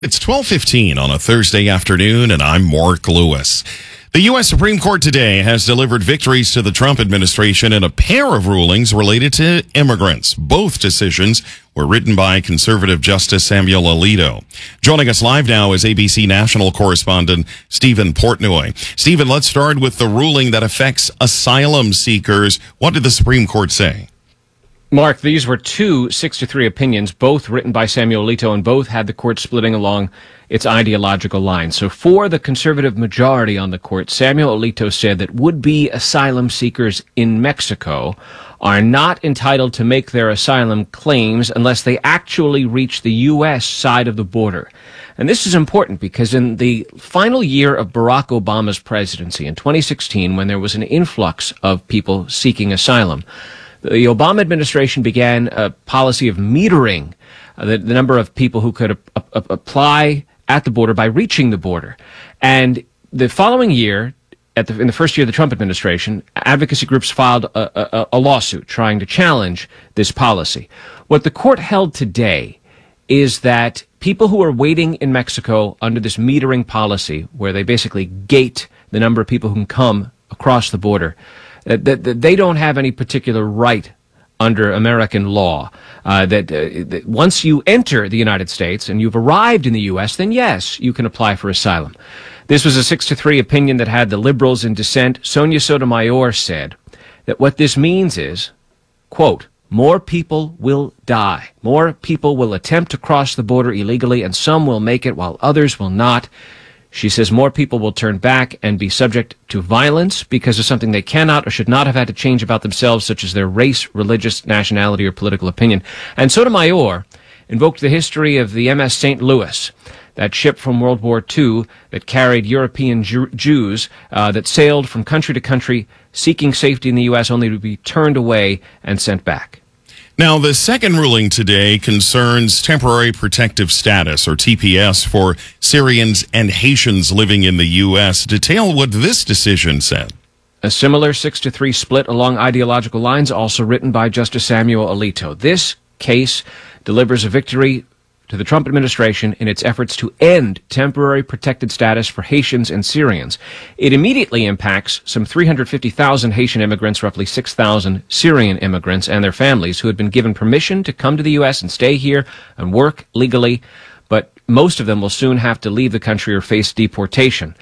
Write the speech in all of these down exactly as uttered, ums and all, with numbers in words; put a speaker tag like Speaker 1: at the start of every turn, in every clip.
Speaker 1: It's twelve fifteen on a Thursday afternoon, and I'm Mark Lewis. The U S Supreme Court today has delivered victories to the Trump administration in a pair of rulings related to immigrants. Both decisions were written by conservative Justice Samuel Alito. Joining us live now is A B C national correspondent Stephen Portnoy. Stephen, let's start with the ruling that affects asylum seekers. What did the Supreme Court say?
Speaker 2: Mark, these were two six to three opinions, both written by Samuel Alito, and both had the court splitting along its ideological lines. So for the conservative majority on the court, Samuel Alito said that would-be asylum seekers in Mexico are not entitled to make their asylum claims unless they actually reach the U S side of the border. And this is important because in the final year of Barack Obama's presidency in twenty sixteen, when there was an influx of people seeking asylum, the Obama administration began a policy of metering uh, the, the number of people who could a- a- apply at the border by reaching the border. And the following year, at the, in the first year of the Trump administration, advocacy groups filed a, a, a lawsuit trying to challenge this policy. What the court held today is that people who are waiting in Mexico under this metering policy, where they basically gate the number of people who can come across the border, that, that, that they don't have any particular right under American law. Uh, that, uh, that once you enter the United States and you've arrived in the U S, then yes, you can apply for asylum. This was a six to three opinion that had the liberals in dissent. Sonia Sotomayor said that what this means is, quote, more people will die. More people will attempt to cross the border illegally, and some will make it while others will not. She says more people will turn back and be subject to violence because of something they cannot or should not have had to change about themselves, such as their race, religious, nationality, or political opinion. And Sotomayor invoked the history of the M S Saint Louis, that ship from World War Two that carried European Jew- Jews uh, that sailed from country to country seeking safety in the U S only to be turned away and sent back.
Speaker 1: Now, the second ruling today concerns temporary protective status, or T P S, for Syrians and Haitians living in the U S. Detail what this decision said.
Speaker 2: A similar six to three split along ideological lines, also written by Justice Samuel Alito. This case delivers a victory to the Trump administration in its efforts to end temporary protected status for Haitians and Syrians. It immediately impacts some three hundred fifty thousand Haitian immigrants, roughly six thousand Syrian immigrants and their families who had been given permission to come to the U S and stay here and work legally, but most of them will soon have to leave the country or face deportation.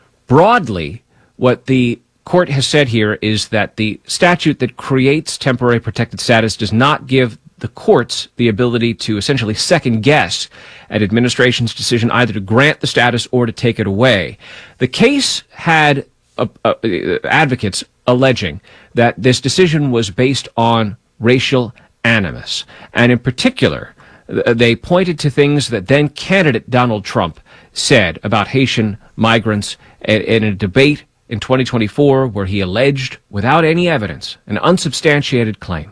Speaker 2: Broadly, what the court has said here is that the statute that creates temporary protected status does not give the courts the ability to essentially second guess an administration's decision either to grant the status or to take it away. The case had uh, uh, advocates alleging that this decision was based on racial animus. And in particular, they pointed to things that then candidate Donald Trump said about Haitian migrants in a debate in twenty twenty-four where he alleged, without any evidence, an unsubstantiated claim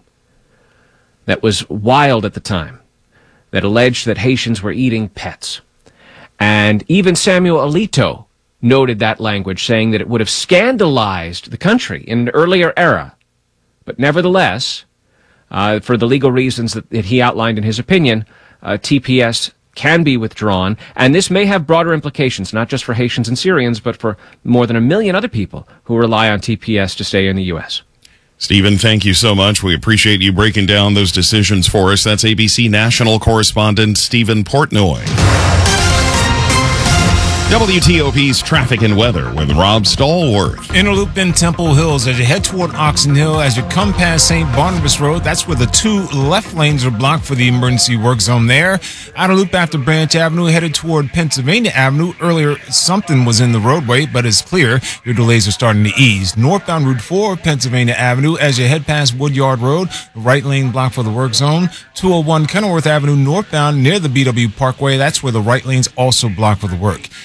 Speaker 2: that was wild at the time, that alleged that Haitians were eating pets. And even Samuel Alito noted that language, saying that it would have scandalized the country in an earlier era. But nevertheless, uh, for the legal reasons that, that he outlined in his opinion, uh, T P S can be withdrawn, and this may have broader implications, not just for Haitians and Syrians, but for more than a million other people who rely on T P S to stay in the U S.
Speaker 1: Stephen, thank you so much. We appreciate you breaking down those decisions for us. That's A B C national correspondent Stephen Portnoy. W T O P's traffic and weather with Rob Stallworth.
Speaker 3: Inner loop in Temple Hills as you head toward Oxon Hill. As you come past Saint Barnabas Road, that's where the two left lanes are blocked for the emergency work zone there. Outer loop after Branch Avenue, headed toward Pennsylvania Avenue. Earlier, something was in the roadway, but it's clear your delays are starting to ease. Northbound Route four, Pennsylvania Avenue, as you head past Woodyard Road, the right lane blocked for the work zone. two oh one Kenilworth Avenue, northbound near the B W Parkway, that's where the right lane's also blocked for the work.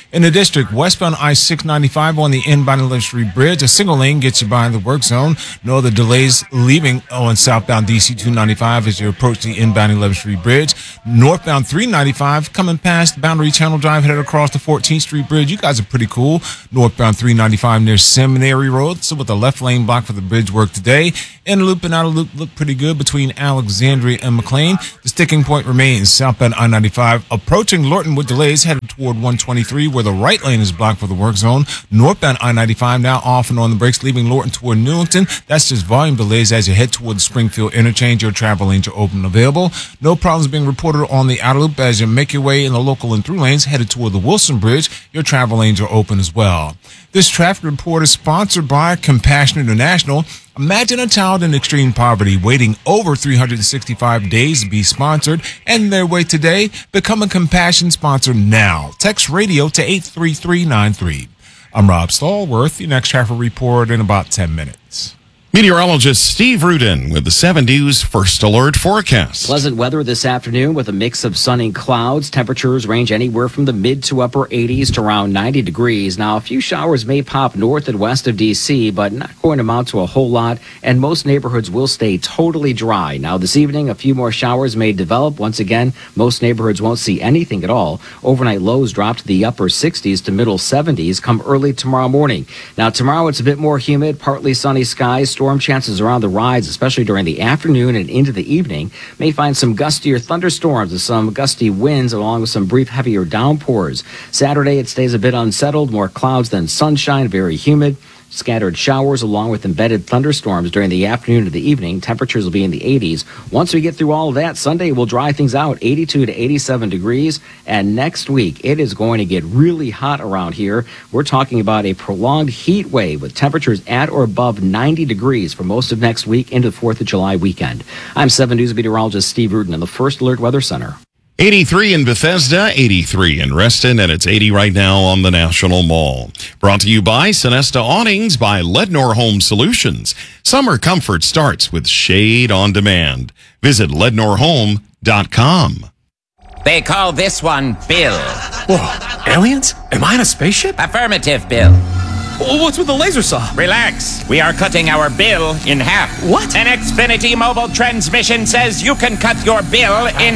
Speaker 3: In the district, westbound I six ninety-five on the inbound eleventh Street Bridge. A single lane gets you by the work zone. No other delays leaving on southbound D C two ninety-five as you approach the inbound eleventh Street Bridge. Northbound three ninety-five coming past Boundary Channel Drive headed across the fourteenth Street Bridge. You guys are pretty cool. Northbound three ninety-five near Seminary Road. So with the left lane blocked for the bridge work today. In loop and out of loop look pretty good between Alexandria and McLean. The sticking point remains southbound I ninety-five approaching Lorton with delays headed toward one twenty-three where the right lane is blocked for the work zone. Northbound I ninety-five now off and on the brakes leaving Lorton toward Newington. That's just volume delays as you head toward the Springfield interchange. Your travel lanes are open and available. No problems being reported on the outer loop as you make your way in the local and through lanes headed toward the Wilson Bridge. Your travel lanes are open as well. This traffic report is sponsored by Compassion International. Imagine a child in extreme poverty waiting over three hundred sixty-five days to be sponsored and their way today. Become a Compassion sponsor now. Text radio to eight three three nine three. I'm Rob Stallworth. The next traffic report in about ten minutes.
Speaker 1: Meteorologist Steve Rudin with the seven News First Alert forecast.
Speaker 4: Pleasant weather this afternoon with a mix of sun and clouds. Temperatures range anywhere from the mid to upper eighties to around ninety degrees. Now, a few showers may pop north and west of D C, but not going to amount to a whole lot, and most neighborhoods will stay totally dry. Now, this evening, a few more showers may develop. Once again, most neighborhoods won't see anything at all. Overnight lows drop to the upper sixties to middle seventies come early tomorrow morning. Now, tomorrow it's a bit more humid, partly sunny skies. Storm chances are on the rise, especially during the afternoon and into the evening. May find some gustier thunderstorms and some gusty winds along with some brief heavier downpours. Saturday, it stays a bit unsettled, more clouds than sunshine, very humid. Scattered showers along with embedded thunderstorms during the afternoon to the evening. Temperatures will be in the eighties. Once we get through all of that, Sunday will dry things out, eighty-two to eighty-seven degrees. And next week, it is going to get really hot around here. We're talking about a prolonged heat wave with temperatures at or above ninety degrees for most of next week into the fourth of July weekend. I'm seven News meteorologist Steve Rudin in the First Alert Weather Center.
Speaker 1: eighty-three in Bethesda, eighty-three in Reston, and it's eighty right now on the National Mall. Brought to you by Sonesta Awnings by Lednor Home Solutions. Summer comfort starts with shade on demand. Visit lednor home dot com.
Speaker 5: They call this one Bill.
Speaker 6: Whoa, aliens? Am I in a spaceship?
Speaker 5: Affirmative, Bill.
Speaker 6: What's with the laser saw?
Speaker 5: Relax. We are cutting our bill in half.
Speaker 6: What?
Speaker 5: An Xfinity mobile transmission says you can cut your bill in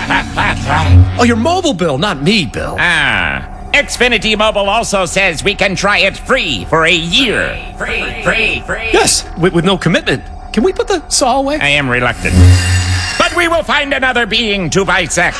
Speaker 5: half.
Speaker 6: Oh, your mobile bill, not me, Bill.
Speaker 5: Ah. Xfinity Mobile also says we can try it free for a year. Free, free, free.
Speaker 6: Yes, with, with no commitment. Can we put the saw away?
Speaker 5: I am reluctant. But we will find another being to bisect.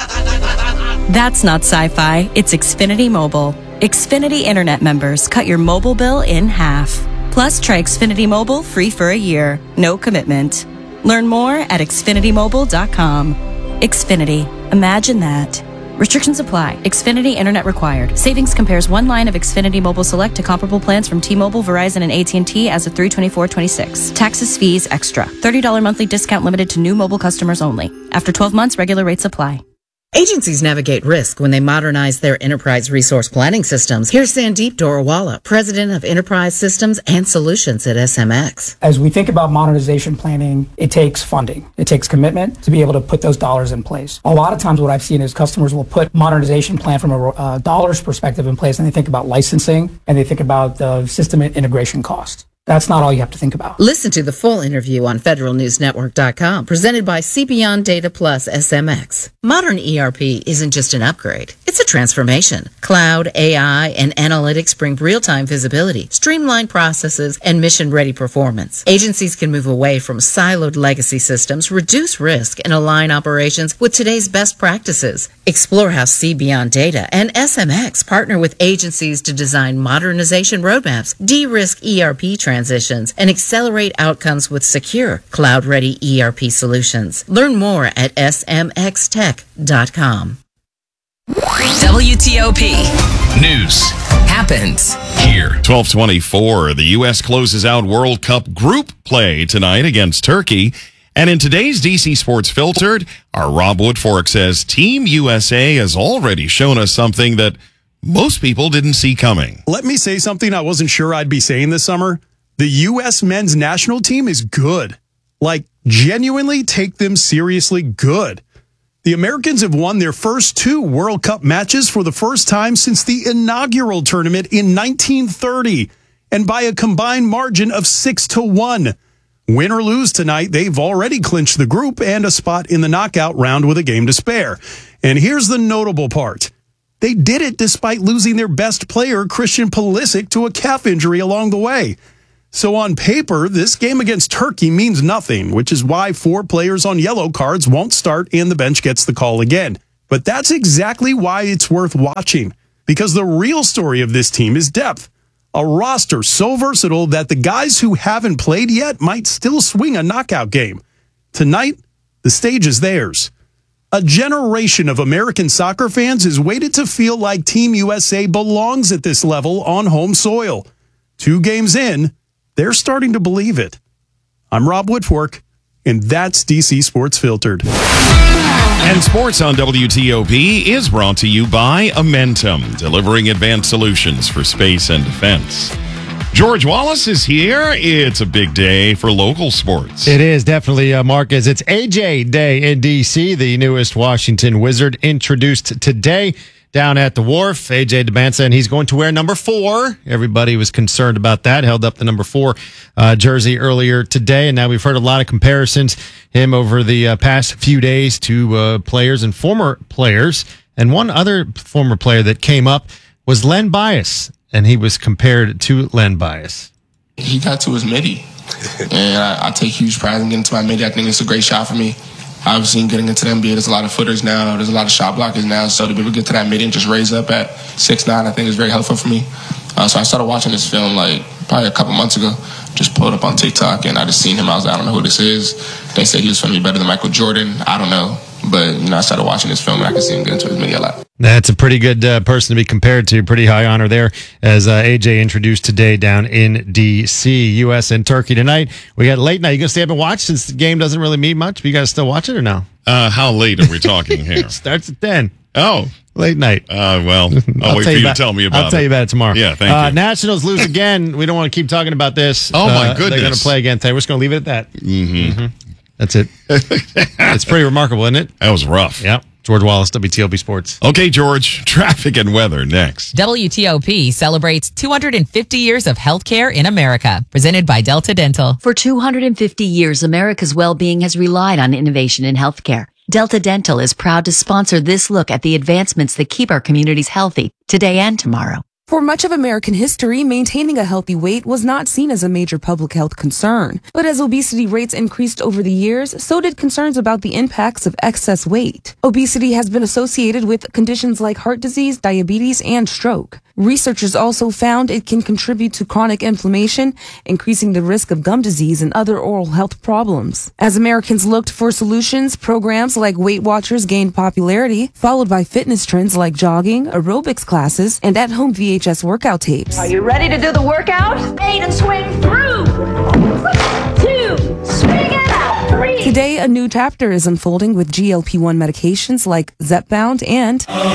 Speaker 7: That's not sci-fi. It's Xfinity Mobile. Xfinity Internet members cut your mobile bill in half. Plus, try Xfinity Mobile free for a year. No commitment. Learn more at xfinity mobile dot com. Xfinity. Imagine that. Restrictions apply. Xfinity Internet required. Savings compares one line of Xfinity Mobile Select to comparable plans from T-Mobile, Verizon, and A T and T as of three twenty-four twenty-six. Taxes, fees, extra. thirty dollars monthly discount limited to new mobile customers only. After twelve months, regular rates apply.
Speaker 8: Agencies navigate risk when they modernize their enterprise resource planning systems. Here's Sandeep Dorawala, President of Enterprise Systems and Solutions at S M X.
Speaker 9: As we think about modernization planning, it takes funding. It takes commitment to be able to put those dollars in place. A lot of times what I've seen is customers will put modernization plan from a uh, dollars perspective in place, and they think about licensing, and they think about the system integration cost. That's not all you have to think about.
Speaker 8: Listen to the full interview on federal news network dot com, presented by CBeyond Data Plus S M X. Modern E R P isn't just an upgrade. It's a transformation. Cloud, A I, and analytics bring real-time visibility, streamlined processes, and mission-ready performance. Agencies can move away from siloed legacy systems, reduce risk, and align operations with today's best practices. Explore how CBeyond Data and S M X partner with agencies to design modernization roadmaps, de-risk E R P transitions, and accelerate outcomes with secure, cloud-ready E R P solutions. Learn more at S M X tech dot com.
Speaker 10: W T O P News happens
Speaker 1: here. twelve twenty-four, the U S closes out World Cup group play tonight against Turkey. And in today's D C Sports Filtered, our Rob Woodfork says Team U S A has already shown us something that most people didn't see coming.
Speaker 11: Let me say something I wasn't sure I'd be saying this summer. The U S men's national team is good. Like, genuinely take them seriously good. The Americans have won their first two World Cup matches for the first time since the inaugural tournament in nineteen thirty, and by a combined margin of six to one. Win or lose tonight, they've already clinched the group and a spot in the knockout round with a game to spare. And here's the notable part. They did it despite losing their best player, Christian Pulisic, to a calf injury along the way. So on paper, this game against Turkey means nothing, which is why four players on yellow cards won't start and the bench gets the call again. But that's exactly why it's worth watching, because the real story of this team is depth. A roster so versatile that the guys who haven't played yet might still swing a knockout game. Tonight, the stage is theirs. A generation of American soccer fans is waited to feel like Team U S A belongs at this level on home soil. Two games in, they're starting to believe it. I'm Rob Woodfork, and that's D C Sports Filtered.
Speaker 1: And sports on W T O P is brought to you by Amentum, delivering advanced solutions for space and defense. George Wallace is here. It's a big day for local sports.
Speaker 12: It is definitely, uh, Marcus. It's A J Day in D C, the newest Washington Wizard introduced today down at the Wharf. A J Demancin, and he's going to wear number four. Everybody was concerned about that. Held up the number four uh, jersey earlier today, and now we've heard a lot of comparisons him over the uh, past few days to uh, players and former players. And one other former player that came up was Len Bias, and he was compared to Len Bias.
Speaker 13: He got to his midi, and I, I take huge pride in getting to my midi. I think it's a great shot for me. Obviously, getting into the N B A, there's a lot of footers now. There's a lot of shot blockers now. So to be able to get to that midi and just raise up at six nine, I think is very helpful for me. Uh, so I started watching this film like probably a couple months ago. Just pulled up on TikTok, and I just seen him. I was like, I don't know who this is. They said he was going to be better than Michael Jordan. I don't know. But, you know, I started watching this film, and I could see him get into his midi a lot.
Speaker 12: That's a pretty good uh, person to be compared to. Pretty high honor there as uh, A J introduced today down in D C. U S and Turkey tonight. We got late night. You going to stay up and watch since the game doesn't really mean much? But you guys still watch it or no?
Speaker 1: Uh, how late are we talking here?
Speaker 12: Starts at ten.
Speaker 1: Oh.
Speaker 12: Late night.
Speaker 1: Uh, well, I'll, I'll wait for you, you about, to tell me about it.
Speaker 12: I'll tell you about it tomorrow.
Speaker 1: Yeah, thank
Speaker 12: uh,
Speaker 1: you.
Speaker 12: Nationals lose again. We don't want to keep talking about this.
Speaker 1: Oh, my
Speaker 12: uh,
Speaker 1: goodness.
Speaker 12: They're going to play again today. We're just going to leave it at that.
Speaker 1: Mm-hmm.
Speaker 12: Mm-hmm. That's it. It's pretty remarkable, isn't it?
Speaker 1: That was rough.
Speaker 12: Yeah. George Wallace, W T O P Sports.
Speaker 1: Okay, George. Traffic and weather next.
Speaker 14: W T O P celebrates two hundred fifty years of healthcare in America, presented by Delta Dental.
Speaker 15: For two hundred fifty years, America's well-being has relied on innovation in healthcare. Delta Dental is proud to sponsor this look at the advancements that keep our communities healthy today and tomorrow.
Speaker 16: For much of American history, maintaining a healthy weight was not seen as a major public health concern. But as obesity rates increased over the years, so did concerns about the impacts of excess weight. Obesity has been associated with conditions like heart disease, diabetes, and stroke. Researchers also found it can contribute to chronic inflammation, increasing the risk of gum disease and other oral health problems. As Americans looked for solutions, programs like Weight Watchers gained popularity, followed by fitness trends like jogging, aerobics classes, and at-home V H S workout tapes.
Speaker 17: Are you ready to do the workout? Eight and swing through. Two, swing it out. Three.
Speaker 16: Today, a new chapter is unfolding with G L P one medications like Zepbound and... Oh,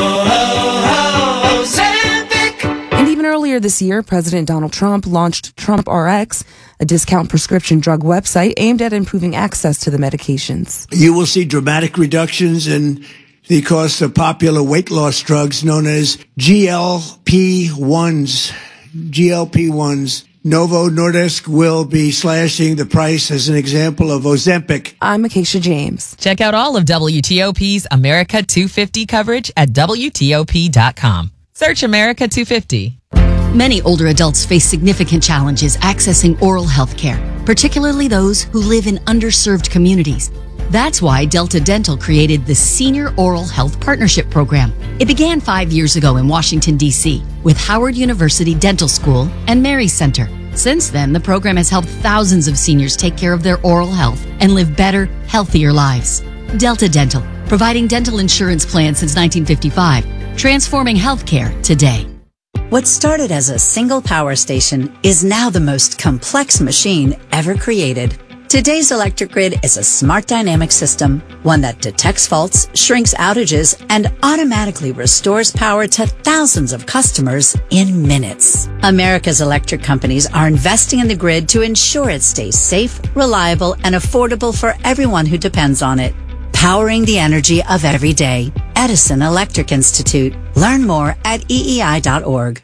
Speaker 16: oh, oh, And even earlier this year, President Donald Trump launched Trump R X, a discount prescription drug website aimed at improving access to the medications.
Speaker 18: You will see dramatic reductions in the cost of popular weight loss drugs known as G L P ones. G L P ones. Novo Nordisk will be slashing the price as an example of Ozempic.
Speaker 16: I'm Acacia James.
Speaker 14: Check out all of W T O P's America two fifty coverage at W T O P dot com. Search America two fifty.
Speaker 15: Many older adults face significant challenges accessing oral health care, particularly those who live in underserved communities. That's why Delta Dental created the Senior Oral Health Partnership Program. It began five years ago in Washington, D C, with Howard University Dental School and Mary Center. Since then, the program has helped thousands of seniors take care of their oral health and live better, healthier lives. Delta Dental, providing dental insurance plans since nineteen fifty-five, transforming healthcare today.
Speaker 19: What started as a single power station is now the most complex machine ever created. Today's electric grid is a smart dynamic system, one that detects faults, shrinks outages, and automatically restores power to thousands of customers in minutes. America's electric companies are investing in the grid to ensure it stays safe, reliable, and affordable for everyone who depends on it. powering the energy of every day. Edison Electric Institute. Learn more at E E I dot org.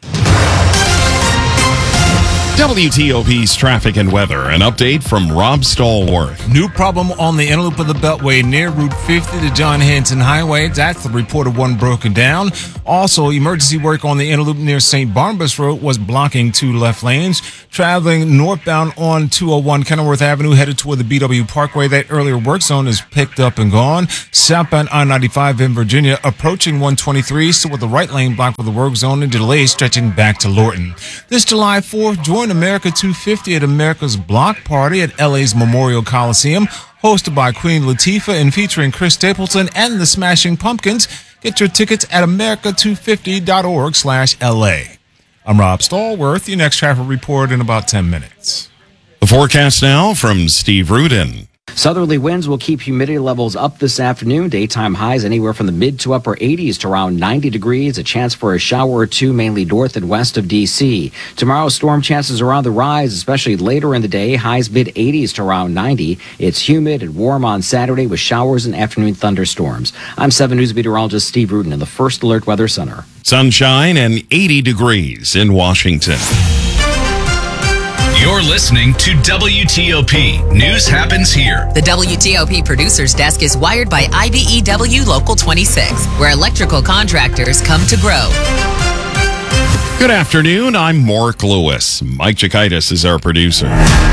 Speaker 1: W T O P's traffic and weather. An update from Rob Stallworth.
Speaker 3: New problem on the inner loop of the Beltway near Route fifty to John Hanson Highway. That's the report of one broken down. Also, emergency work on the inner loop near Saint Barnabas Road was blocking two left lanes. Traveling northbound on two oh one Kenilworth Avenue headed toward the B W Parkway. That earlier work zone is picked up and gone. Southbound I ninety-five in Virginia approaching one twenty-three, still with the right lane blocked with the work zone and delays stretching back to Lorton. This July fourth, join America two fifty at America's Block Party at L A's Memorial Coliseum, hosted by Queen Latifah and featuring Chris Stapleton and the Smashing Pumpkins. Get your tickets at america two fifty dot org slash L A. I'm Rob Stallworth. Your next traffic report in about ten minutes.
Speaker 1: The forecast now from Steve Rudin.
Speaker 4: Southerly winds will keep humidity levels up this afternoon. Daytime highs anywhere from the mid to upper eighties to around ninety degrees. A chance for a shower or two, mainly north and west of D C. Tomorrow, storm chances are on the rise, especially later in the day. Highs mid eighties to around ninety. It's humid and warm on Saturday with showers and afternoon thunderstorms. I'm seven News meteorologist Steve Rudin in the First Alert Weather Center.
Speaker 1: Sunshine and eighty degrees in Washington.
Speaker 10: You're listening to W T O P. News happens here. The W T O P producer's desk is wired by I B E W Local twenty-six, where electrical contractors come to grow.
Speaker 1: Good afternoon. I'm Mark Lewis. Mike Chikaitis is our producer.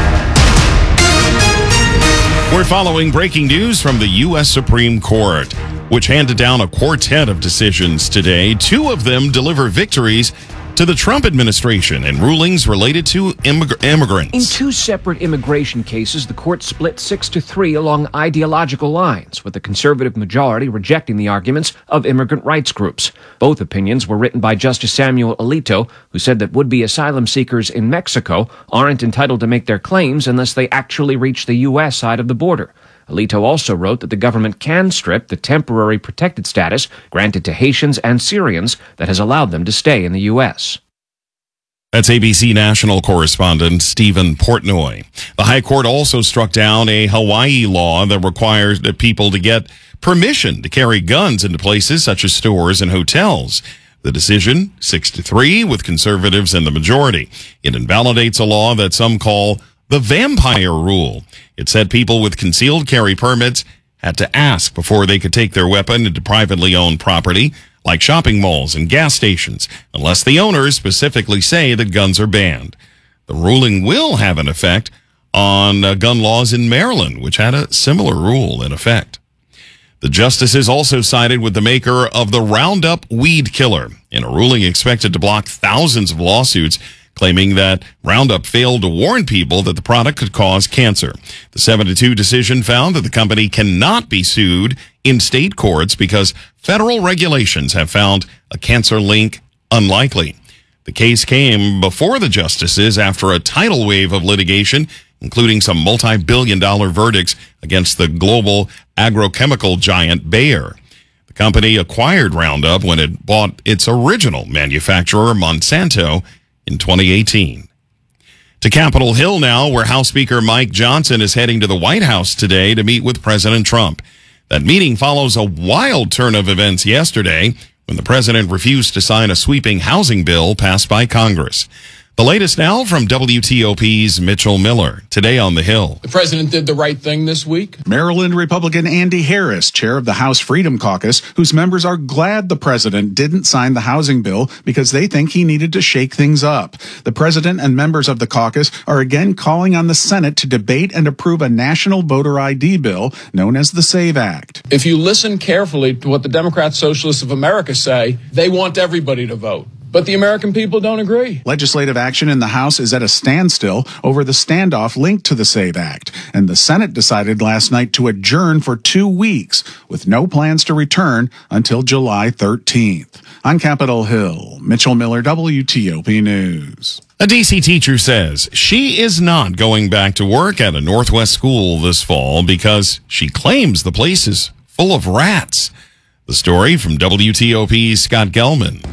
Speaker 1: We're following breaking news from the U S Supreme Court, which handed down a quartet of decisions today. Two of them deliver victories to the Trump administration in rulings related to immig- immigrants.
Speaker 2: In two separate immigration cases, the court split six to three along ideological lines, with the conservative majority rejecting the arguments of immigrant rights groups. Both opinions were written by Justice Samuel Alito, who said that would-be asylum seekers in Mexico aren't entitled to make their claims unless they actually reach the U S side of the border. Alito also wrote that the government can strip the temporary protected status granted to Haitians and Syrians that has allowed them to stay in the U S.
Speaker 1: That's A B C national correspondent Stephen Portnoy. The High Court also struck down a Hawaii law that requires the people to get permission to carry guns into places such as stores and hotels. The decision, six to three, with conservatives in the majority. It invalidates a law that some call the vampire rule. It said people with concealed carry permits had to ask before they could take their weapon into privately owned property, like shopping malls and gas stations, unless the owners specifically say that guns are banned. The ruling will have an effect on uh, gun laws in Maryland, which had a similar rule in effect. The justices also sided with the maker of the Roundup weed killer in a ruling expected to block thousands of lawsuits claiming that Roundup failed to warn people that the product could cause cancer. The seven to two decision found that the company cannot be sued in state courts because federal regulations have found a cancer link unlikely. The case came before the justices after a tidal wave of litigation, including some multi-billion dollar verdicts against the global agrochemical giant Bayer. The company acquired Roundup when it bought its original manufacturer, Monsanto, in twenty eighteen. To Capitol Hill now, where House Speaker Mike Johnson is heading to the White House today to meet with President Trump. That meeting follows a wild turn of events yesterday when the president refused to sign a sweeping housing bill passed by Congress. The latest now from W T O P's Mitchell Miller, today on the Hill.
Speaker 20: The president did the right thing this week.
Speaker 21: Maryland Republican Andy Harris, chair of the House Freedom Caucus, whose members are glad the president didn't sign the housing bill because they think he needed to shake things up. The president and members of the caucus are again calling on the Senate to debate and approve a national voter I D bill known as the SAVE Act.
Speaker 20: If you listen carefully to what the Democrat Socialists of America say, they want everybody to vote. But the American people don't agree.
Speaker 21: Legislative action in the House is at a standstill over the standoff linked to the SAVE Act, and the Senate decided last night to adjourn for two weeks with no plans to return until July thirteenth. On Capitol Hill, Mitchell Miller, W T O P News.
Speaker 1: A D C teacher says she is not going back to work at a Northwest school this fall because she claims the place is full of rats. The story from W T O P's Scott Gelman.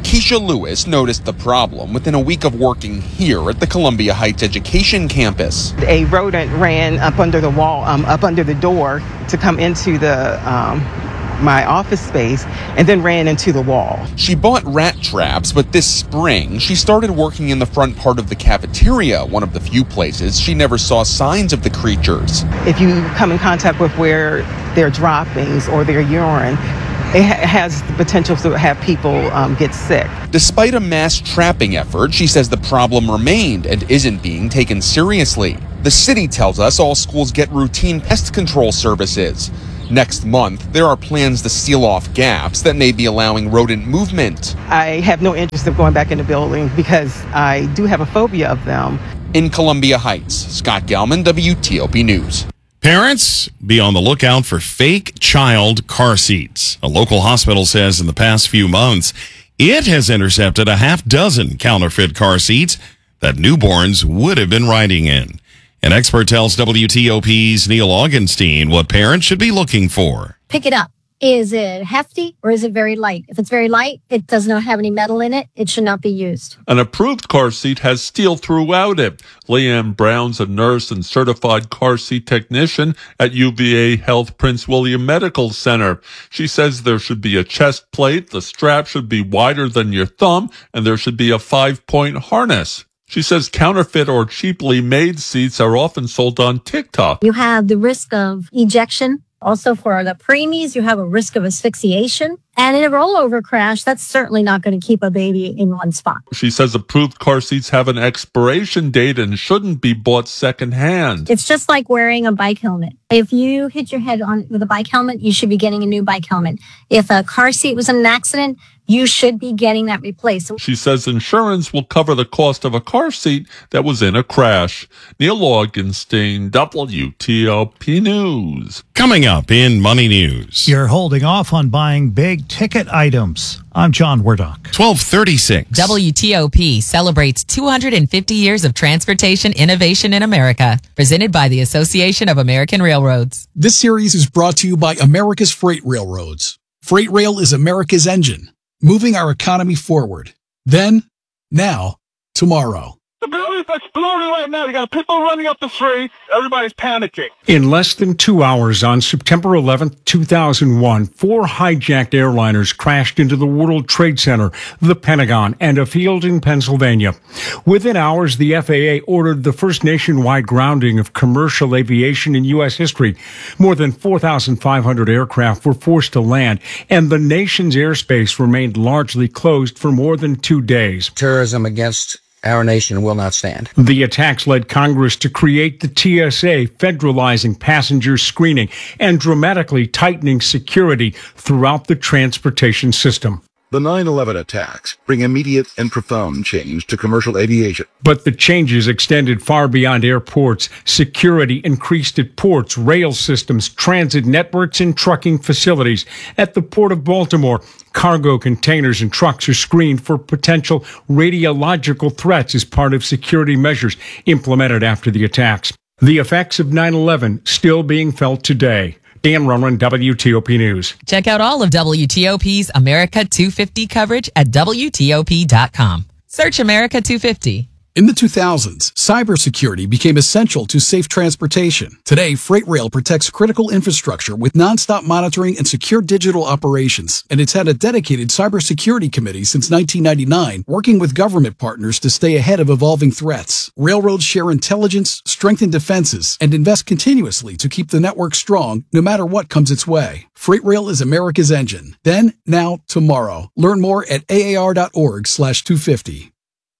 Speaker 6: Keisha Lewis noticed the problem within a week of working here at the Columbia Heights Education Campus.
Speaker 22: A rodent ran up under the wall, um, up under the door to come into the um, my office space and then ran into the wall.
Speaker 6: She bought rat traps, but this spring she started working in the front part of the cafeteria, one of the few places she never saw signs of the creatures.
Speaker 22: If you come in contact with where their droppings or their urine, it ha- has the potential to have people um, get sick.
Speaker 6: Despite a mass trapping effort, she says the problem remained and isn't being taken seriously. The city tells us all schools get routine pest control services. Next month, there are plans to seal off gaps that may be allowing rodent movement.
Speaker 22: I have no interest in going back in the building because I do have a phobia of them.
Speaker 6: In Columbia Heights, Scott Gelman, W T O P News.
Speaker 1: Parents, be on the lookout for fake child car seats. A local hospital says in the past few months, it has intercepted a half dozen counterfeit car seats that newborns would have been riding in. An expert tells W T O P's Neil Augenstein what parents should be looking for.
Speaker 23: Pick it up. Is it hefty or is it very light? If it's very light, it does not have any metal in it. It should not be used.
Speaker 24: An approved car seat has steel throughout it. Leanne Brown's a nurse and certified car seat technician at U V A Health Prince William Medical Center. She says there should be a chest plate, the strap should be wider than your thumb, and there should be a five-point harness. She says counterfeit or cheaply made seats are often sold on TikTok.
Speaker 23: You have the risk of ejection. Also for the preemies, you have a risk of asphyxiation. And in a rollover crash, that's certainly not going to keep a baby in one spot.
Speaker 24: She says approved car seats have an expiration date and shouldn't be bought secondhand.
Speaker 23: It's just like wearing a bike helmet. If you hit your head on with a bike helmet, you should be getting a new bike helmet. If a car seat was in an accident, you should be getting that replaced.
Speaker 24: She says insurance will cover the cost of a car seat that was in a crash. Neil Augenstein, W T O P News.
Speaker 1: Coming up in Money News.
Speaker 25: You're holding off on buying big ticket items. I'm John Wardock.
Speaker 1: twelve thirty-six.
Speaker 14: W T O P celebrates two hundred fifty years of transportation innovation in America. Presented by the Association of American Railroads.
Speaker 26: This series is brought to you by America's Freight Railroads. Freight Rail is America's engine, moving our economy forward. Then, now, tomorrow.
Speaker 27: The building's exploding right now. You got people running up the street. Everybody's panicking.
Speaker 28: In less than two hours on September eleventh, two thousand one, four hijacked airliners crashed into the World Trade Center, the Pentagon, and a field in Pennsylvania. Within hours, the F A A ordered the first nationwide grounding of commercial aviation in U S history. More than four thousand five hundred aircraft were forced to land, and the nation's airspace remained largely closed for more than two days.
Speaker 29: Terrorism against our nation will not stand.
Speaker 28: The attacks led Congress to create the T S A, federalizing passenger screening and dramatically tightening security throughout the transportation system.
Speaker 30: The nine eleven attacks bring immediate and profound change to commercial aviation.
Speaker 28: But the changes extended far beyond airports. Security increased at ports, rail systems, transit networks, and trucking facilities. At the Port of Baltimore, cargo containers and trucks are screened for potential radiological threats as part of security measures implemented after the attacks. The effects of nine eleven still being felt today. Dan Runman, W T O P News.
Speaker 14: Check out all of W T O P's America two fifty coverage at W T O P dot com. Search America two fifty.
Speaker 26: In the two thousands, cybersecurity became essential to safe transportation. Today, Freight Rail protects critical infrastructure with nonstop monitoring and secure digital operations. And it's had a dedicated cybersecurity committee since nineteen ninety-nine, working with government partners to stay ahead of evolving threats. Railroads share intelligence, strengthen defenses, and invest continuously to keep the network strong no matter what comes its way. Freight Rail is America's engine. Then, now, tomorrow. Learn more at A A R dot org slash two fifty.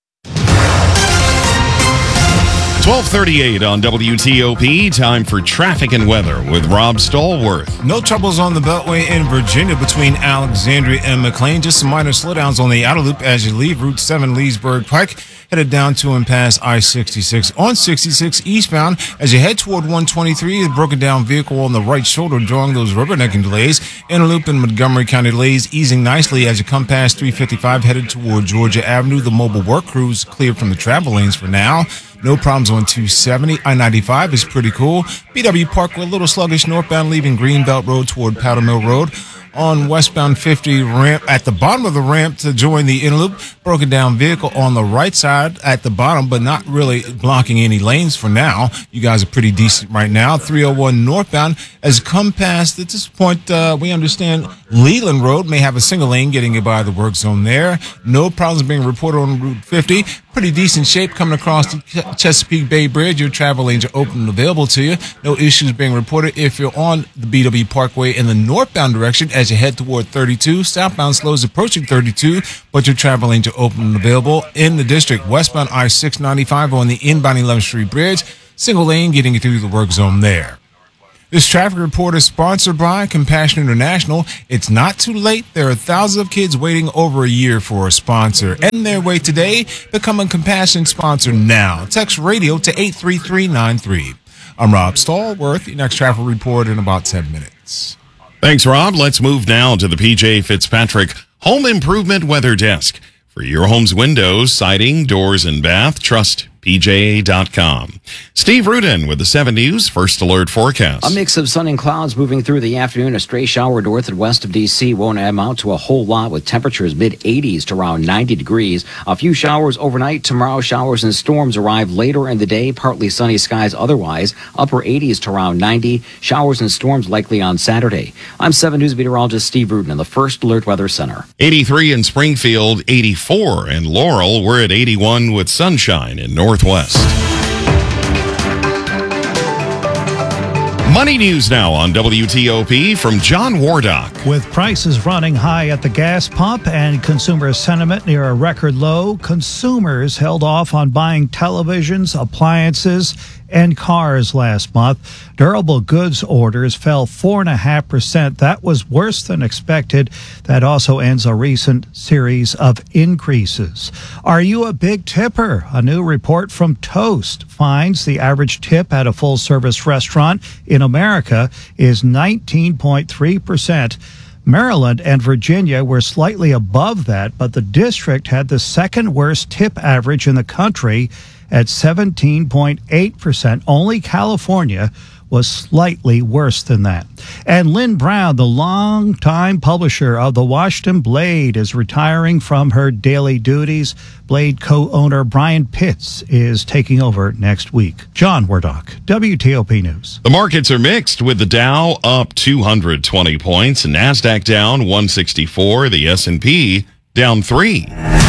Speaker 1: twelve thirty-eight on W T O P. Time for traffic and weather with Rob Stallworth.
Speaker 3: No troubles on the Beltway in Virginia between Alexandria and McLean. Just some minor slowdowns on the outer loop as you leave Route seven Leesburg Pike, headed down to and past I sixty-six. On sixty-six eastbound, as you head toward one twenty-three, a broken down vehicle on the right shoulder drawing those rubbernecking delays. Inner loop in Montgomery County delays easing nicely as you come past three fifty-five, headed toward Georgia Avenue. The mobile work crews cleared from the travel lanes for now. No problems on two seventy. I ninety-five is pretty cool. B W Parkway a little sluggish northbound leaving Greenbelt Road toward Powder Mill Road. on westbound fifty ramp at the bottom of the ramp to join the inner loop. Broken down vehicle on the right side at the bottom, but not really blocking any lanes for now. You guys are pretty decent right now. three oh one northbound has come past. At this point, uh, we understand Leland Road may have a single lane getting you by the work zone there. No problems being reported on Route fifty. Pretty decent shape coming across the Chesapeake Bay Bridge. Your travel lanes are open and available to you. No issues being reported if you're on the B W Parkway in the northbound direction as you head toward thirty-two. Southbound slows approaching thirty-two, but your travel lanes are open and available in the district. Westbound I six ninety-five on the inbound eleventh Street Bridge. Single lane getting you through the work zone there. This traffic report is sponsored by Compassion International. It's not too late. There are thousands of kids waiting over a year for a sponsor. End their wait today. Become a Compassion sponsor now. Text radio to eight three three nine three. I'm Rob Stallworth. Your next traffic report in about ten minutes.
Speaker 1: Thanks, Rob. Let's move now to the P J Fitzpatrick Home Improvement Weather Desk. For your home's windows, siding, doors, and bath, trust P J A dot com. Steve Rudin with the seven News First Alert Forecast.
Speaker 4: A mix of sun and clouds moving through the afternoon. A stray shower north and west of D C won't amount to a whole lot, with temperatures mid eighties to around ninety degrees. A few showers overnight. Tomorrow, showers and storms arrive later in the day. Partly sunny skies otherwise. Upper eighties to around ninety. Showers and storms likely on Saturday. I'm seven News meteorologist Steve Rudin in the First Alert Weather Center.
Speaker 1: eighty-three in Springfield, eighty-four in Laurel. We're at eighty-one with sunshine in Northwest. Money news now on W T O P from John Wardock.
Speaker 25: With prices running high at the gas pump and consumer sentiment near a record low, consumers held off on buying televisions, appliances, and cars last month. Durable goods orders fell four point five percent. That was worse than expected. That also ends a recent series of increases. Are you a big tipper? A new report from Toast finds the average tip at a full-service restaurant in America is nineteen point three percent. Maryland and Virginia were slightly above that, but the district had the second worst tip average in the country at seventeen point eight percent. Only California was slightly worse than that. And Lynn Brown, the longtime publisher of the Washington Blade, is retiring from her daily duties. Blade co-owner Brian Pitts is taking over next week. John Wardock, W T O P News.
Speaker 1: The markets are mixed, with the Dow up two hundred twenty points, NASDAQ down one sixty-four, the S and P down three.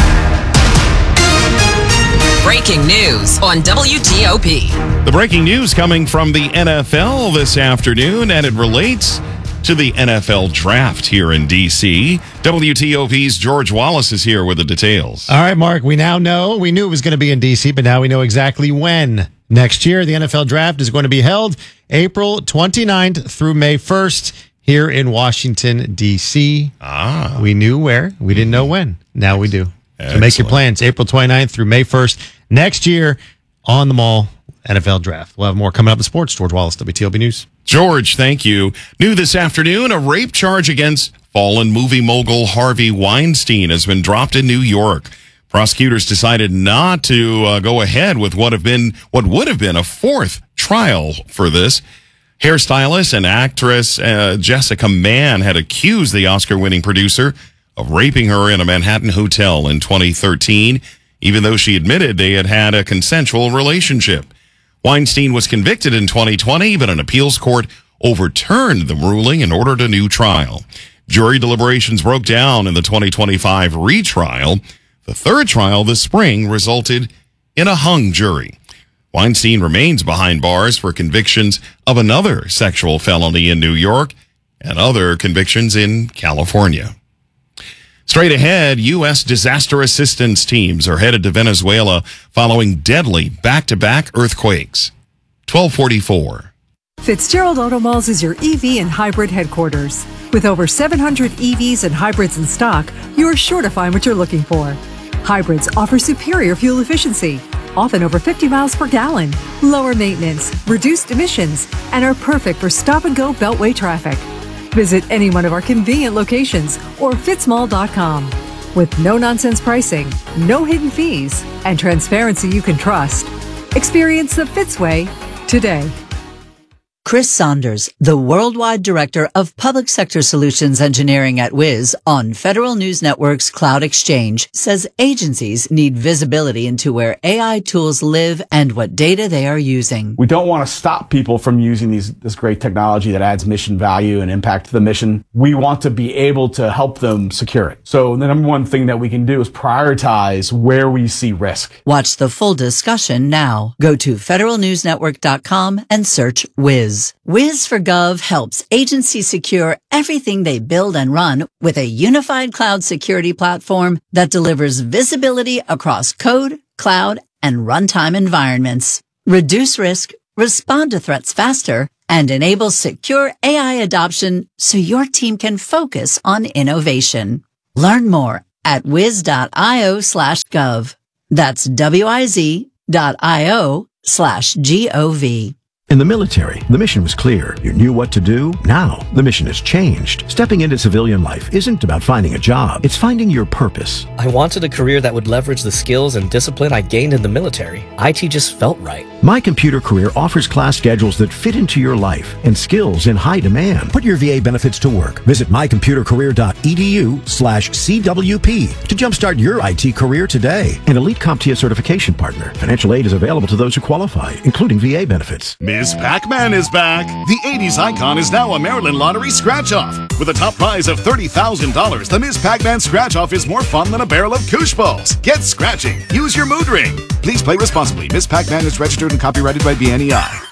Speaker 10: Breaking news on W T O P.
Speaker 1: The breaking news coming from the N F L this afternoon, and it relates to the N F L draft here in D C. W T O P's George Wallace is here with the details.
Speaker 5: All right, Mark, we now know, we knew it was going to be in D C, but now we know exactly when. Next year, the N F L draft is going to be held April twenty-ninth through May first here in Washington, D C.
Speaker 1: Ah.
Speaker 5: We knew where. We didn't know when. Now we do.
Speaker 1: Excellent.
Speaker 5: So make your plans. April twenty-ninth through May first next year on the Mall N F L draft. We'll have more coming up in sports. George Wallace, W T O P News.
Speaker 1: George, thank you. New this afternoon, a rape charge against fallen movie mogul Harvey Weinstein has been dropped in New York. Prosecutors decided not to uh, go ahead with what have been what would have been a fourth trial for this. Hairstylist and actress uh, Jessica Mann had accused the Oscar-winning producer of raping her in a Manhattan hotel in twenty thirteen, even though she admitted they had had a consensual relationship. Weinstein was convicted in twenty twenty, but an appeals court overturned the ruling and ordered a new trial. Jury deliberations broke down in the twenty twenty-five retrial. The third trial this spring resulted in a hung jury. Weinstein remains behind bars for convictions of another sexual felony in New York and other convictions in California. Straight ahead, U S disaster assistance teams are headed to Venezuela following deadly back-to-back earthquakes. twelve forty-four.
Speaker 7: Fitzgerald Auto Malls is your E V and hybrid headquarters. With over seven hundred E Vs and hybrids in stock, you're sure to find what you're looking for. Hybrids offer superior fuel efficiency, often over fifty miles per gallon, lower maintenance, reduced emissions, and are perfect for stop-and-go beltway traffic. Visit any one of our convenient locations or fitzmall dot com. With no-nonsense pricing, no hidden fees, and transparency you can trust. Experience the Fitz way today.
Speaker 8: Chris Saunders, the Worldwide Director of Public Sector Solutions Engineering at Wiz on Federal News Network's Cloud Exchange, says agencies need visibility into where A I tools live and what data they are using.
Speaker 9: We don't want to stop people from using these, this great technology that adds mission value and impact to the mission. We want to be able to help them secure it. So the number one thing that we can do is prioritize where we see risk.
Speaker 8: Watch the full discussion now. Go to federal news network dot com and search Wiz. Wiz for Gov helps agencies secure everything they build and run with a unified cloud security platform that delivers visibility across code, cloud, and runtime environments. Reduce risk, respond to threats faster, and enable secure A I adoption so your team can focus on innovation. Learn more at wiz.io slash gov. That's W-I-Z dot I-O slash G-O-V.
Speaker 11: In the military, the mission was clear. You knew what to do. Now, the mission has changed. Stepping into civilian life isn't about finding a job. It's finding your purpose.
Speaker 12: I wanted a career that would leverage the skills and discipline I gained in the military. I T just felt right.
Speaker 11: My Computer Career offers class schedules that fit into your life and skills in high demand. Put your V A benefits to work. Visit my computer career dot e d u slash C W P to jumpstart your I T career today. An Elite CompTIA certification partner. Financial aid is available to those who qualify, including V A benefits.
Speaker 13: Miz Pac-Man is back. The eighties icon is now a Maryland Lottery scratch-off. With a top prize of thirty thousand dollars, the Miz Pac-Man scratch-off is more fun than a barrel of koosh balls. Get scratching. Use your mood ring. Please play responsibly. Miz Pac-Man is registered and copyrighted by B N E I.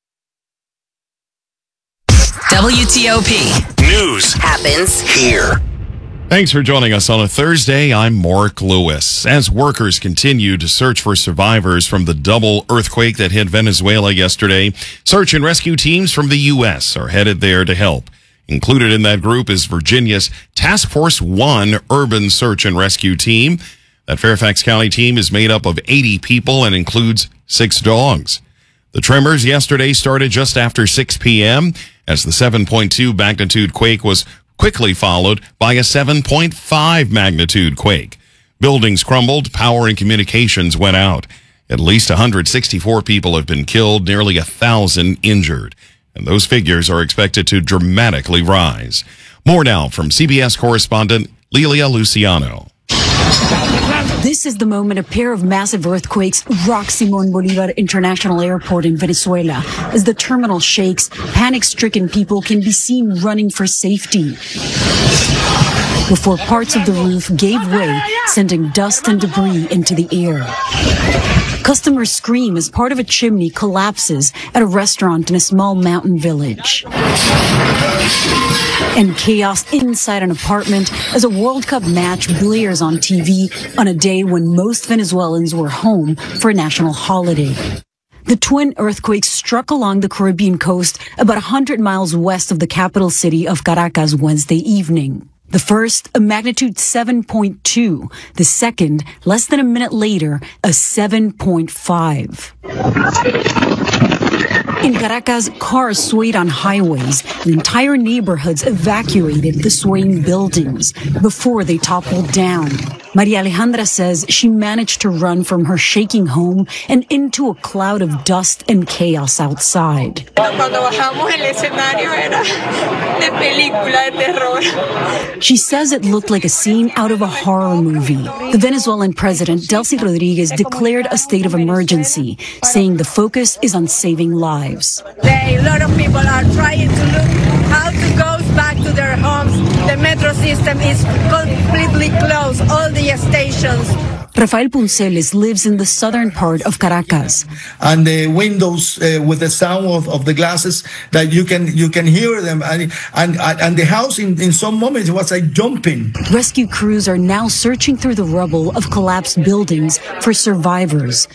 Speaker 10: W T O P.
Speaker 1: News
Speaker 10: happens
Speaker 1: here. Thanks for joining us on a Thursday. I'm Mark Lewis. As workers continue to search for survivors from the double earthquake that hit Venezuela yesterday, search and rescue teams from the U S are headed there to help. Included in that group is Virginia's Task Force One Urban Search and Rescue Team. That Fairfax County team is made up of eighty people and includes six dogs. The tremors yesterday started just after six p.m. as the seven point two magnitude quake was quickly followed by a seven point five magnitude quake. Buildings crumbled, power and communications went out. At least one hundred sixty-four people have been killed, nearly one thousand injured. And those figures are expected to dramatically rise. More now from C B S correspondent Lilia Luciano.
Speaker 15: This is the moment a pair of massive earthquakes rock Simón Bolívar International Airport in Venezuela. As the terminal shakes, panic-stricken people can be seen running for safety before parts of the roof gave way, sending dust and debris into the air. Customers scream as part of a chimney collapses at a restaurant in a small mountain village. And chaos inside an apartment as a World Cup match blares on T V on a day when most Venezuelans were home for a national holiday. The twin earthquakes struck along the Caribbean coast about one hundred miles west of the capital city of Caracas Wednesday evening. The first, a magnitude seven point two. The second, less than a minute later, a seven point five. In Caracas, cars swayed on highways, and entire neighborhoods evacuated the swaying buildings before they toppled down. Maria Alejandra says she managed to run from her shaking home and into a cloud of dust and chaos outside. She says it looked like a scene out of a horror movie. The Venezuelan president, Delcy Rodriguez, declared a state of emergency, saying the focus is on saving lives.
Speaker 16: A lot of people are trying to look how to go back to their homes. The metro system is completely closed, all the stations.
Speaker 15: Rafael Punceles lives in the southern part of Caracas.
Speaker 17: And the windows uh, with the sound of, of the glasses that you can you can hear them. And and, and the house in, in some moments was like jumping.
Speaker 15: Rescue crews are now searching through the rubble of collapsed buildings for survivors.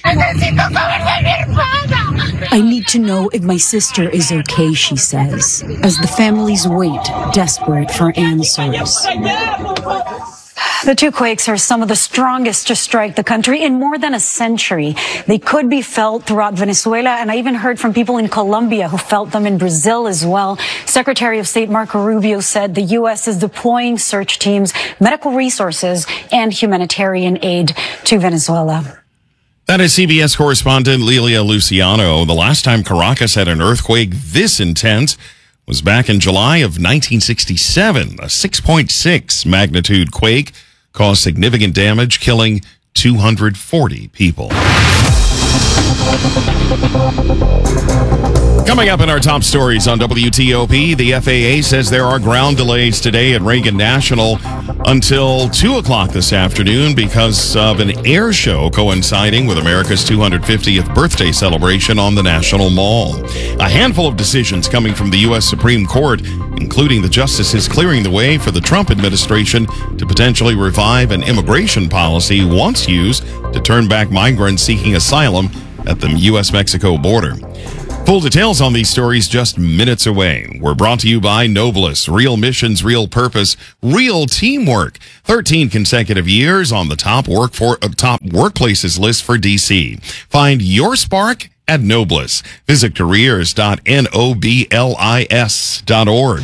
Speaker 15: I need to know if my sister is okay, she says, as the families wait, desperate for answers.
Speaker 18: The two quakes are some of the strongest to strike the country in more than a century. They could be felt throughout Venezuela, and I even heard from people in Colombia who felt them in Brazil as well. Secretary of State Marco Rubio said the U S is deploying search teams, medical resources, and humanitarian aid to Venezuela.
Speaker 1: That is C B S correspondent Lilia Luciano. The last time Caracas had an earthquake this intense was back in July of nineteen sixty-seven. A six point six magnitude quake caused significant damage, killing two hundred forty people. Coming up in our top stories on W T O P, the F A A says there are ground delays today at Reagan National until two o'clock this afternoon because of an air show coinciding with America's two hundred fiftieth birthday celebration on the National Mall. A handful of decisions coming from the U S Supreme Court, including the justices clearing the way for the Trump administration to potentially revive an immigration policy once used to turn back migrants seeking asylum at the U S Mexico border. Full details on these stories just minutes away. We're brought to you by Noblest. Real missions, real purpose, real teamwork. thirteen consecutive years on the top work for uh, top workplaces list for D C. Find your spark at Noblest. Visit careers dot nobles dot org.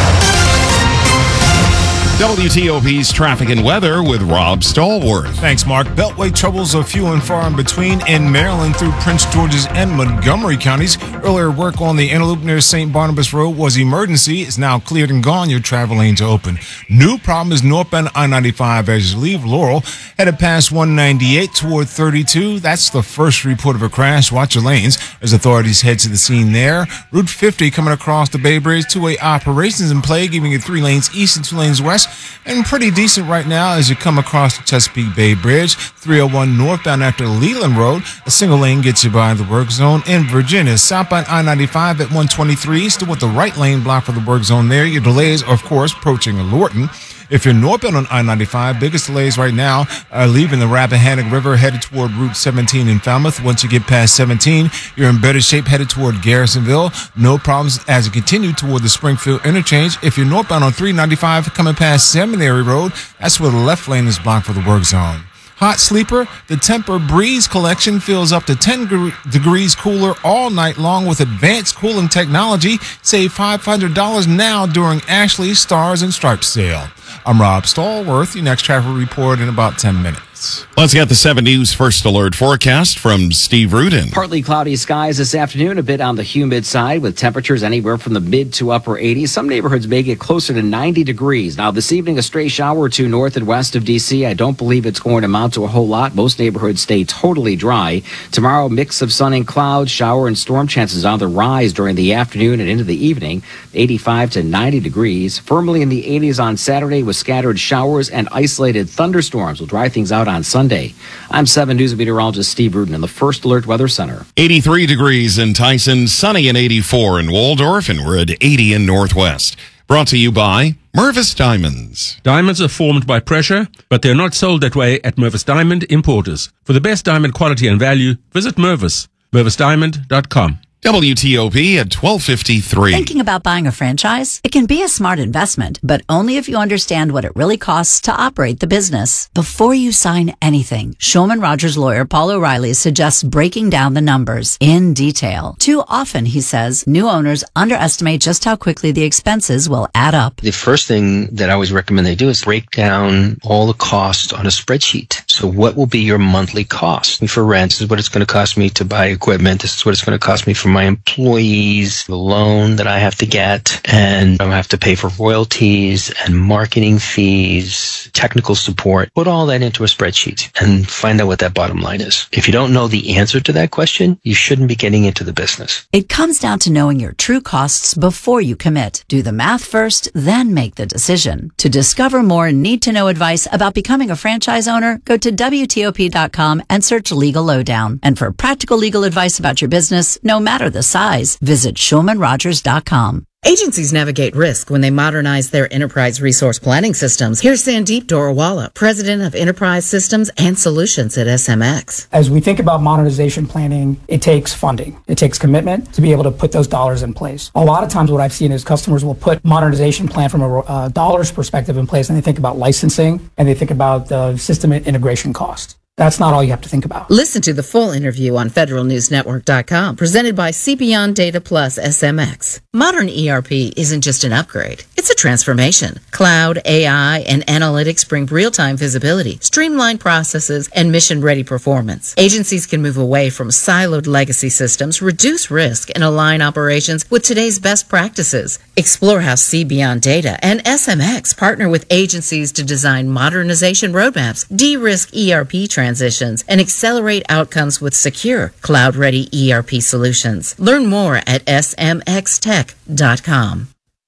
Speaker 1: W T O P's traffic and weather with Rob Stallworth.
Speaker 3: Thanks, Mark. Beltway troubles are few and far in between in Maryland through Prince George's and Montgomery counties. Earlier work on the inner loop near Saint Barnabas Road was emergency. It's now cleared and gone. Your travel lanes are open. New problem is northbound I ninety-five as you leave Laurel, headed past one ninety-eight toward thirty-two. That's the first report of a crash. Watch your lanes as authorities head to the scene there. Route fifty coming across the Bay Bridge. Two-way operations in play, giving you three lanes east and two lanes west. And pretty decent right now as you come across the Chesapeake Bay Bridge. three oh one northbound after Leland Road. A single lane gets you by the work zone in Virginia. Southbound I ninety-five at one twenty-three. Still with the right lane blocked for the work zone there. Your delays are, of course, approaching Lorton. If you're northbound on I ninety-five, biggest delays right now are leaving the Rappahannock River headed toward Route seventeen in Falmouth. Once you get past seventeen, you're in better shape headed toward Garrisonville. No problems as you continue toward the Springfield interchange. If you're northbound on three ninety-five coming past Seminary Road, that's where the left lane is blocked for the work zone. Hot sleeper, the Temper Breeze collection feels up to ten degrees cooler all night long with advanced cooling technology. Save five hundred dollars now during Ashley's Stars and Stripes sale. I'm Rob Stallworth. Your next traffic report in about ten minutes.
Speaker 1: Let's get the seven News First Alert forecast from Steve Rudin.
Speaker 4: Partly cloudy skies this afternoon, a bit on the humid side with temperatures anywhere from the mid to upper eighties. Some neighborhoods may get closer to ninety degrees. Now, this evening, a stray shower or two north and west of D C. I don't believe it's going to amount to a whole lot. Most neighborhoods stay totally dry. Tomorrow, mix of sun and clouds, shower and storm chances on the rise during the afternoon and into the evening. eighty-five to ninety degrees. Firmly in the eighties on Saturday with scattered showers and isolated thunderstorms. Will dry things out on Sunday. I'm seven News meteorologist Steve Rudin in the First Alert Weather Center.
Speaker 1: eighty-three degrees in Tyson, sunny and eighty-four in Waldorf, and we're at eighty in Northwest. Brought to you by Mervis Diamonds.
Speaker 2: Diamonds are formed by pressure, but they're not sold that way at Mervis Diamond Importers. For the best diamond quality and value, visit Mervis, mervis diamond dot com.
Speaker 1: W T O P at twelve fifty-three.
Speaker 8: Thinking about buying a franchise? It can be a smart investment, but only if you understand what it really costs to operate the business. Before you sign anything, Shulman Rogers lawyer Paul O'Reilly suggests breaking down the numbers in detail. Too often, he says, new owners underestimate just how quickly the expenses will add up.
Speaker 6: The first thing that I always recommend they do is break down all the costs on a spreadsheet. So what will be your monthly cost? For rent, this is what it's going to cost me to buy equipment. This is what it's going to cost me for my employees, the loan that I have to get, and I have to pay for royalties and marketing fees, technical support. Put all that into a spreadsheet and find out what that bottom line is. If you don't know the answer to that question, you shouldn't be getting into the business.
Speaker 8: It comes down to knowing your true costs before you commit. Do the math first, then make the decision. To discover more need-to-know advice about becoming a franchise owner, go to W T O P dot com and search Legal Lowdown. And for practical legal advice about your business, no matter the size, visit Shulman Rogers dot com.
Speaker 19: Agencies navigate risk when they modernize their enterprise resource planning systems. Here's Sandeep Dorawala, President of Enterprise Systems and Solutions at S M X.
Speaker 20: As we think about modernization planning, it takes funding. It takes commitment to be able to put those dollars in place. A lot of times what I've seen is customers will put modernization plan from a uh, dollars perspective in place, and they think about licensing, and they think about the system integration cost. That's not all you have to think about.
Speaker 19: Listen to the full interview on federal news network dot com, presented by C Beyond Data Plus S M X. Modern E R P isn't just an upgrade, it's a transformation. Cloud, A I, and analytics bring real-time visibility, streamlined processes, and mission-ready performance. Agencies can move away from siloed legacy systems, reduce risk, and align operations with today's best practices. Explore how See Beyond Data and S M X partner with agencies to design modernization roadmaps, de-risk E R P transitions, and accelerate outcomes with secure, cloud-ready E R P solutions. Learn more at S M X tech dot com.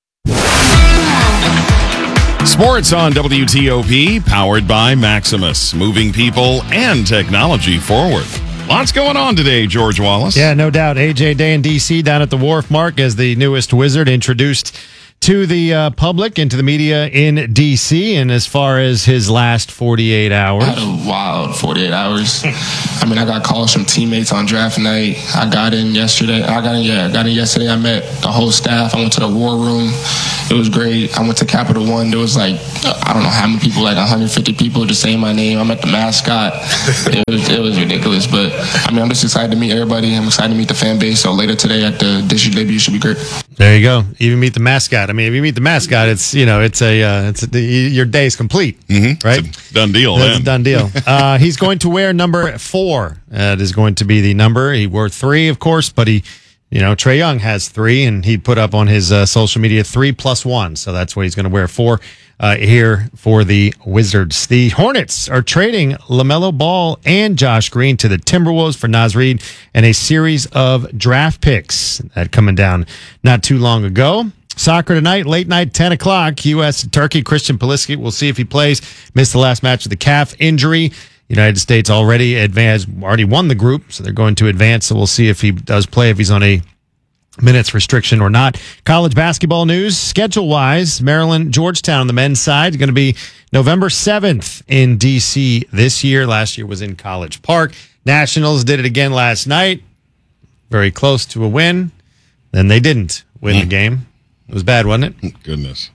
Speaker 1: Sports on W T O P, powered by Maximus, moving people and technology forward. Lots going on today, George Wallace.
Speaker 5: Yeah, no doubt. A J Day in D C down at the Wharf, Mark, as the newest Wizard introduced to the uh, public and to the media in D C. And as far as his last forty-eight hours,
Speaker 14: I had a wild forty-eight hours. I mean, I got calls from teammates on draft night. I got in yesterday. I got in, yeah, I got in yesterday. I met the whole staff. I went to the war room. It was great. I went to Capital One. There was like, I don't know how many people, like one hundred fifty people just saying my name. I met the mascot. It was, it was ridiculous. But, I mean, I'm just excited to meet everybody. I'm excited to meet the fan base. So later today at the district debut should be great.
Speaker 5: There you go. Even meet the mascot. I mean, if you meet the mascot, it's, you know, it's a, uh, it's a, your day is complete,
Speaker 1: mm-hmm.
Speaker 5: right?
Speaker 1: It's a done deal.
Speaker 5: That's
Speaker 1: then.
Speaker 5: a done deal. uh, he's going to wear number four. That is going to be the number. He wore three, of course, but he, you know, Trae Young has three, and he put up on his uh, social media three plus one. So that's what he's going to wear four uh, here for the Wizards. The Hornets are trading LaMelo Ball and Josh Green to the Timberwolves for Naz Reid and a series of draft picks. That coming down not too long ago. Soccer tonight, late night, ten o'clock. U S Turkey. Christian Pulisic, we'll see if he plays. Missed the last match with the calf injury. United States already advanced, already won the group, so they're going to advance. So we'll see if he does play, if he's on a minutes restriction or not. College basketball news, schedule-wise, Maryland, Georgetown on the men's side is going to be November seventh in D C this year. Last year was in College Park. Nationals did it again last night. Very close to a win. Then they didn't win mm. the game. It was bad, wasn't it?
Speaker 1: Goodness.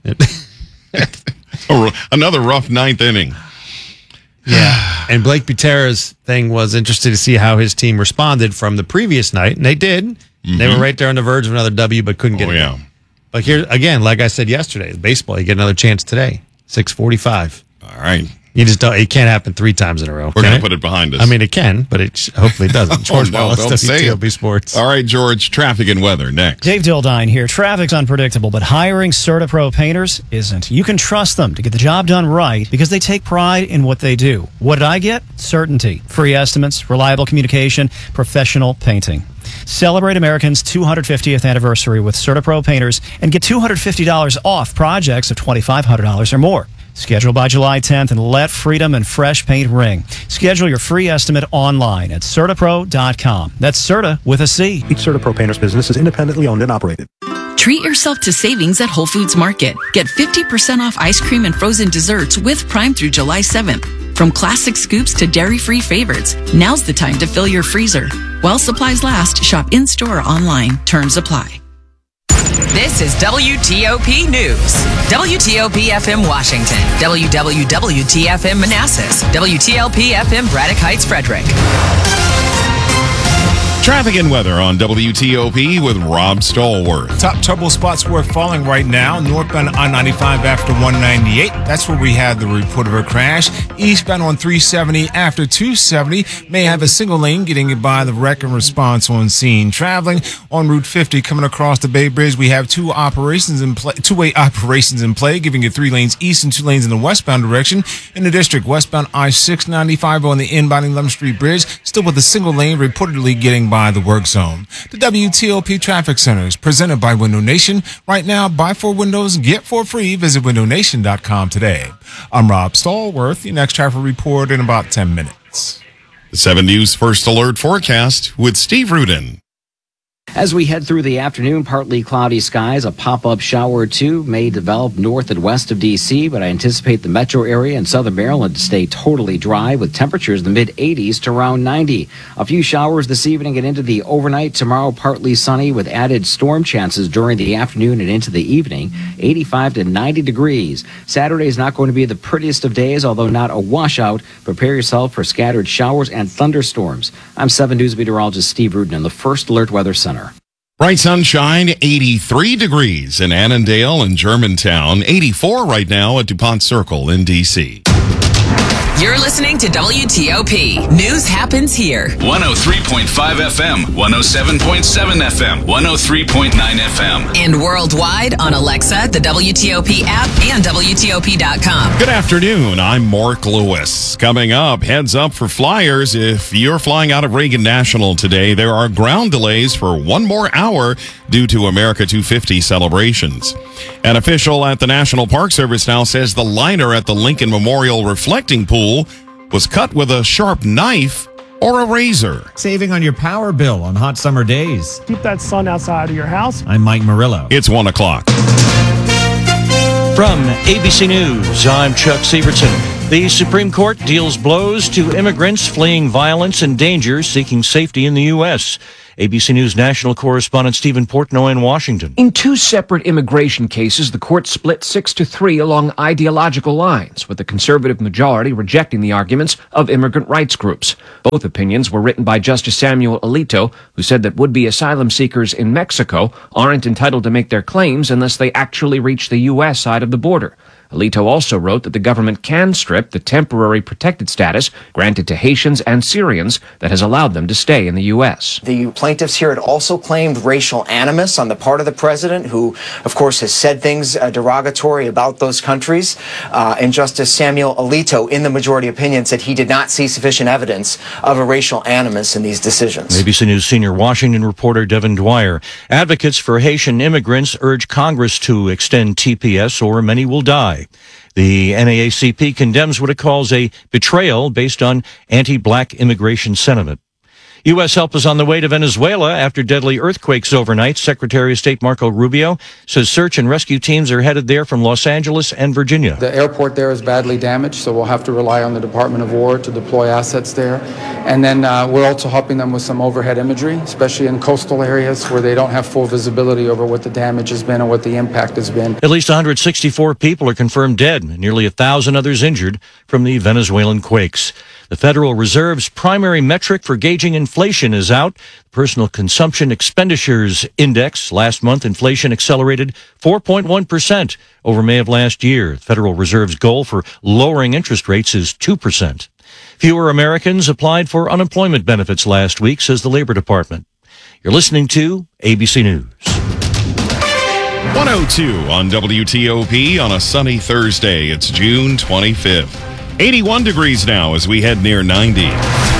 Speaker 1: Another rough ninth inning.
Speaker 5: Yeah. And Blake Butera's thing was interesting to see how his team responded from the previous night. And they did. Mm-hmm. They were right there on the verge of another W, but couldn't get
Speaker 1: oh,
Speaker 5: it.
Speaker 1: Yeah.
Speaker 5: But here, again, like I said yesterday, baseball, you get another chance today. six forty-five.
Speaker 1: All right.
Speaker 5: You just don't, it can't happen three times in a row.
Speaker 1: We're going
Speaker 5: it?
Speaker 1: to put it behind us.
Speaker 5: I mean, it can, but it sh- hopefully it doesn't. George
Speaker 1: oh, no,
Speaker 5: Wallace,
Speaker 1: don't
Speaker 5: W T O P
Speaker 1: say it.
Speaker 5: Sports.
Speaker 1: All right, George, traffic and weather next.
Speaker 21: Dave Dildine here. Traffic's unpredictable, but hiring CertaPro painters isn't. You can trust them to get the job done right because they take pride in what they do. What did I get? Certainty. Free estimates, reliable communication, professional painting. Celebrate Americans' two hundred fiftieth anniversary with CertaPro painters and get two hundred fifty dollars off projects of twenty-five hundred dollars or more. Schedule by July tenth and let freedom and fresh paint ring. Schedule your free estimate online at CertaPro dot com. That's Certa with a C.
Speaker 11: Each CertaPro painter's business is independently owned and operated.
Speaker 22: Treat yourself to savings at Whole Foods Market. Get fifty percent off ice cream and frozen desserts with Prime through July seventh. From classic scoops to dairy-free favorites, now's the time to fill your freezer. While supplies last, shop in-store or online. Terms apply.
Speaker 10: This is W T O P News. W T O P F M Washington. W W W T F M Manassas. W T L P F M Braddock Heights, Frederick.
Speaker 1: Traffic and weather on W T O P with Rob Stallworth.
Speaker 3: Top trouble spots we're falling right now. Northbound I ninety-five after one ninety-eight. That's where we had the report of a crash. Eastbound on three seventy after two seventy. May have a single lane getting it by the wreck and response on scene. Traveling on Route fifty coming across the Bay Bridge, we have two operations in play, two-way operations in play, giving you three lanes east and two lanes in the westbound direction. In the district, westbound I six ninety-five on the inbounding Lum Street Bridge, still with a single lane reportedly getting by the work zone. The W T O P Traffic Center is presented by Window Nation. Right now, buy four windows, get four free. Visit window nation dot com today. I'm Rob Stallworth. The next traffic report in about ten minutes.
Speaker 1: The seven News First Alert Forecast with Steve Rudin.
Speaker 4: As we head through the afternoon, partly cloudy skies, a pop-up shower or two may develop north and west of D C, but I anticipate the metro area and southern Maryland to stay totally dry with temperatures in the mid eighties to around ninety. A few showers this evening and into the overnight. Tomorrow, partly sunny with added storm chances during the afternoon and into the evening, eighty-five to ninety degrees. Saturday is not going to be the prettiest of days, although not a washout. Prepare yourself for scattered showers and thunderstorms. I'm seven News meteorologist Steve Rudin in the First Alert Weather Center.
Speaker 1: Bright sunshine, eighty-three degrees in Annandale and Germantown, eighty-four right now at DuPont Circle in D C.
Speaker 10: You're listening to W T O P. News happens here.
Speaker 7: one oh three point five F M, one oh seven point seven F M, one oh three point nine F M.
Speaker 10: And worldwide on Alexa, the W T O P app, and W T O P dot com.
Speaker 1: Good afternoon. I'm Mark Lewis. Coming up, heads up for flyers. If you're flying out of Reagan National today, there are ground delays for one more hour due to America two fifty celebrations. An official at the National Park Service now says the liner at the Lincoln Memorial Reflecting Pool was cut with a sharp knife or a razor.
Speaker 9: Saving on your power bill on hot summer days.
Speaker 23: Keep that sun outside of your house.
Speaker 9: I'm Mike Murillo.
Speaker 1: It's one o'clock.
Speaker 24: From A B C News, I'm Chuck Sievertson. The Supreme Court deals blows to immigrants fleeing violence and danger seeking safety in the U S A B C News national correspondent Stephen Portnoy in Washington.
Speaker 25: In two separate immigration cases, the court split six to three along ideological lines, with the conservative majority rejecting the arguments of immigrant rights groups. Both opinions were written by Justice Samuel Alito, who said that would-be asylum seekers in Mexico aren't entitled to make their claims unless they actually reach the U S side of the border. Alito also wrote that the government can strip the temporary protected status granted to Haitians and Syrians that has allowed them to stay in the U S.
Speaker 26: The plaintiffs here had also claimed racial animus on the part of the president, who, of course, has said things uh, derogatory about those countries. Uh, and Justice Samuel Alito, in the majority opinion, said he did not see sufficient evidence of a racial animus in these decisions.
Speaker 24: A B C News senior Washington reporter Devin Dwyer. Advocates for Haitian immigrants urge Congress to extend T P S or many will die. The N double A C P condemns what it calls a betrayal based on anti-black immigration sentiment. U S help is on the way to Venezuela after deadly earthquakes overnight. Secretary of State Marco Rubio says search and rescue teams are headed there from Los Angeles and Virginia.
Speaker 27: The airport there is badly damaged, so we'll have to rely on the Department of War to deploy assets there. And then uh, we're also helping them with some overhead imagery, especially in coastal areas where they don't have full visibility over what the damage has been and what the impact has been.
Speaker 24: At least one hundred sixty-four people are confirmed dead, and nearly one thousand others injured from the Venezuelan quakes. The Federal Reserve's primary metric for gauging inflation is out. The Personal Consumption Expenditures Index. Last month, inflation accelerated four point one percent over May of last year. The Federal Reserve's goal for lowering interest rates is two percent. Fewer Americans applied for unemployment benefits last week, says the Labor Department. You're listening to A B C News.
Speaker 1: one oh two on W T O P on a sunny Thursday. It's June twenty-fifth. eighty-one degrees now as we head near ninety.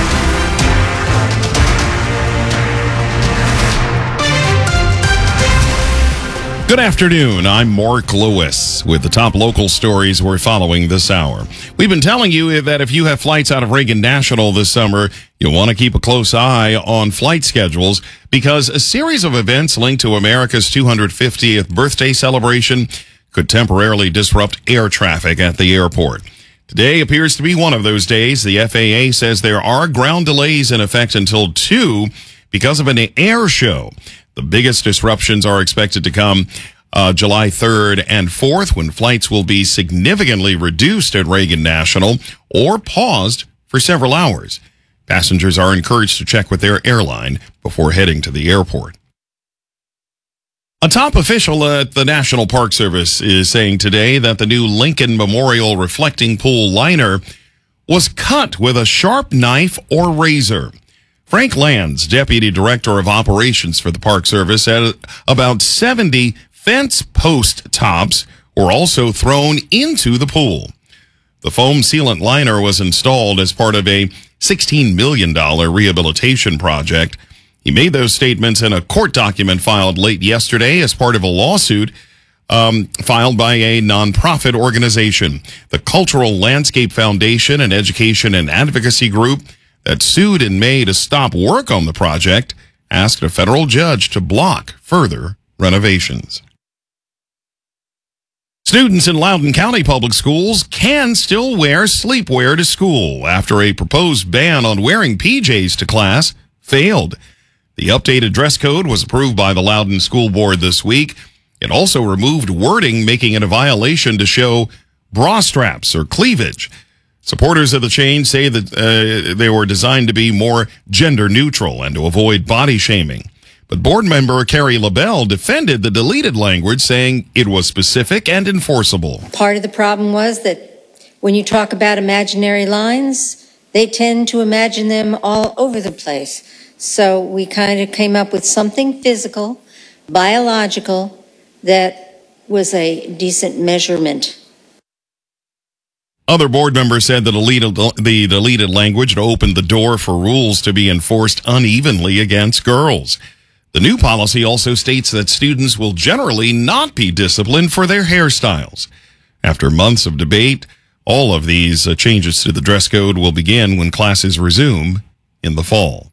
Speaker 1: Good afternoon. I'm Mark Lewis with the top local stories we're following this hour. We've been telling you that if you have flights out of Reagan National this summer, you'll want to keep a close eye on flight schedules because a series of events linked to America's two hundred fiftieth birthday celebration could temporarily disrupt air traffic at the airport. Today appears to be one of those days. The F A A says there are ground delays in effect until two because of an air show. The biggest disruptions are expected to come uh, July third and fourth, when flights will be significantly reduced at Reagan National or paused for several hours. Passengers are encouraged to check with their airline before heading to the airport. A top official at the National Park Service is saying today that the new Lincoln Memorial Reflecting Pool liner was cut with a sharp knife or razor. Frank Lands, Deputy Director of Operations for the Park Service, said about seventy fence post tops were also thrown into the pool. The foam sealant liner was installed as part of a sixteen million dollars rehabilitation project. He made those statements in a court document filed late yesterday as part of a lawsuit um, filed by a nonprofit organization, the Cultural Landscape Foundation, an education and advocacy group that sued in May to stop work on the project, asked a federal judge to block further renovations. Students in Loudoun County Public Schools can still wear sleepwear to school after a proposed ban on wearing P Js to class failed. The updated dress code was approved by the Loudoun School Board this week. It also removed wording making it a violation to show bra straps or cleavage. Supporters of the change say that uh, they were designed to be more gender neutral and to avoid body shaming. But board member Carrie LaBelle defended the deleted language, saying it was specific and enforceable.
Speaker 2: Part of the problem was that when you talk about imaginary lines, they tend to imagine them all over the place. So we kind of came up with something physical, biological, that was a decent measurement.
Speaker 1: Other board members said the deleted, the deleted language opened the door for rules to be enforced unevenly against girls. The new policy also states that students will generally not be disciplined for their hairstyles. After months of debate, all of these uh, changes to the dress code will begin when classes resume in the fall.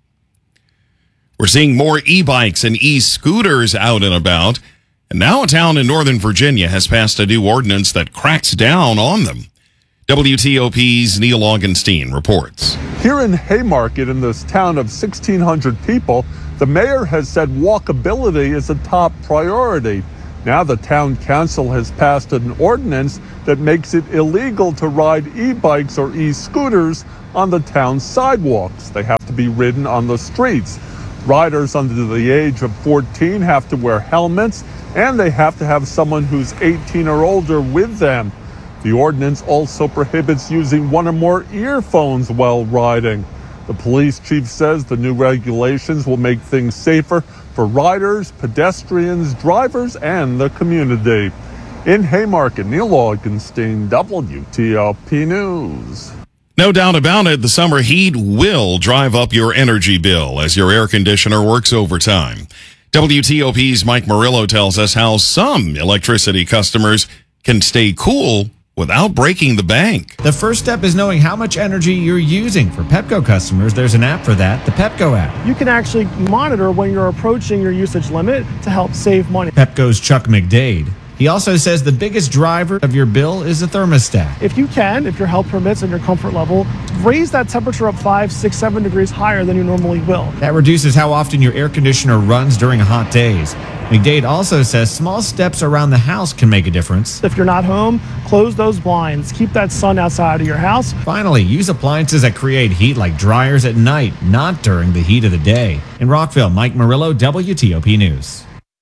Speaker 1: We're seeing more e-bikes and e-scooters out and about, and now a town in Northern Virginia has passed a new ordinance that cracks down on them. W T O P's Neil Augenstein reports.
Speaker 12: Here in Haymarket, in this town of sixteen hundred people, the mayor has said walkability is a top priority. Now the town council has passed an ordinance that makes it illegal to ride e-bikes or e-scooters on the town's sidewalks. They have to be ridden on the streets. Riders under the age of fourteen have to wear helmets, and they have to have someone who's eighteen or older with them. The ordinance also prohibits using one or more earphones while riding. The police chief says the new regulations will make things safer for riders, pedestrians, drivers, and the community. In Haymarket, Neil Augenstein, W T O P News.
Speaker 1: No doubt about it, the summer heat will drive up your energy bill as your air conditioner works overtime. W T O P's Mike Murillo tells us how some electricity customers can stay cool without breaking the bank.
Speaker 9: The first step is knowing how much energy you're using. For Pepco customers, there's an app for that, the Pepco app.
Speaker 23: You can actually monitor when you're approaching your usage limit to help save money.
Speaker 9: Pepco's Chuck McDade. He also says the biggest driver of your bill is the thermostat.
Speaker 23: If you can, if your health permits and your comfort level, raise that temperature up five, six, seven degrees higher than you normally will.
Speaker 9: That reduces how often your air conditioner runs during hot days. McDade also says small steps around the house can make a difference.
Speaker 23: If you're not home, close those blinds. Keep that sun outside of your house.
Speaker 9: Finally, use appliances that create heat like dryers at night, not during the heat of the day. In Rockville, Mike Murillo, W T O P News.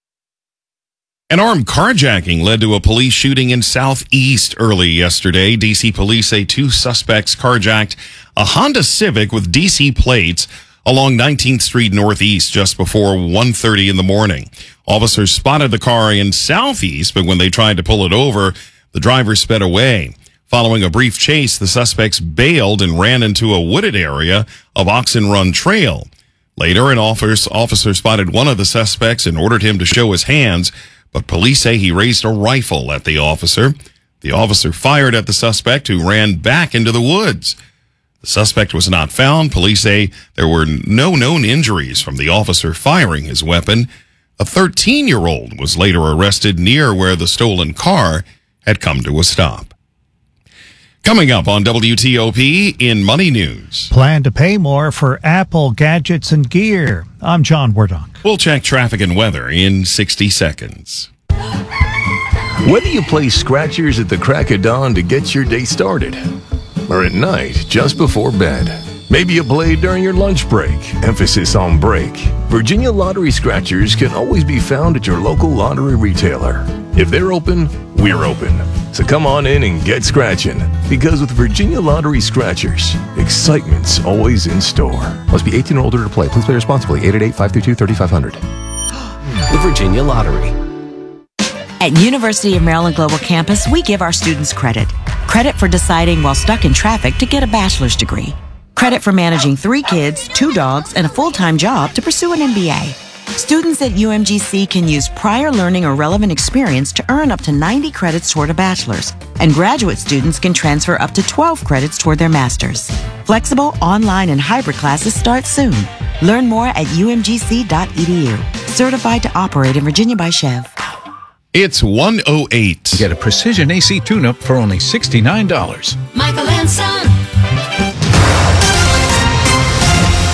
Speaker 1: An armed carjacking led to a police shooting in Southeast early yesterday. D C police say two suspects carjacked a Honda Civic with D C plates along nineteenth Street Northeast just before one thirty in the morning. Officers spotted the car in Southeast, but when they tried to pull it over, the driver sped away. Following a brief chase, the suspects bailed and ran into a wooded area of Oxen Run Trail. Later, an officer spotted one of the suspects and ordered him to show his hands, but police say he raised a rifle at the officer. The officer fired at the suspect, who ran back into the woods. The suspect was not found. Police say there were no known injuries from the officer firing his weapon. A thirteen-year-old was later arrested near where the stolen car had come to a stop. Coming up on W T O P in Money News.
Speaker 13: Plan to pay more for Apple gadgets and gear. I'm John Wardonk.
Speaker 1: We'll check traffic and weather in sixty seconds.
Speaker 15: Whether you play scratchers at the crack of dawn to get your day started, or at night just before bed, maybe you play during your lunch break, emphasis on break, Virginia Lottery Scratchers can always be found at your local lottery retailer. If they're open, we're open. So come on in and get scratching, because with Virginia Lottery Scratchers, excitement's always in store.
Speaker 16: Must be eighteen or older to play. Please play responsibly. eight eight eight, five three two, three five zero zero.
Speaker 17: The Virginia Lottery.
Speaker 18: At University of Maryland Global Campus, we give our students credit. Credit for deciding while stuck in traffic to get a bachelor's degree. Credit for managing three kids, two dogs, and a full-time job to pursue an M B A. Students at U M G C can use prior learning or relevant experience to earn up to ninety credits toward a bachelor's, and graduate students can transfer up to twelve credits toward their master's. Flexible, online, and hybrid classes start soon. Learn more at u m g c dot e d u. Certified to operate in Virginia by Chev.
Speaker 1: It's one oh eight.
Speaker 28: Get a precision A C tune-up for only sixty-nine dollars.
Speaker 29: Michael and Son.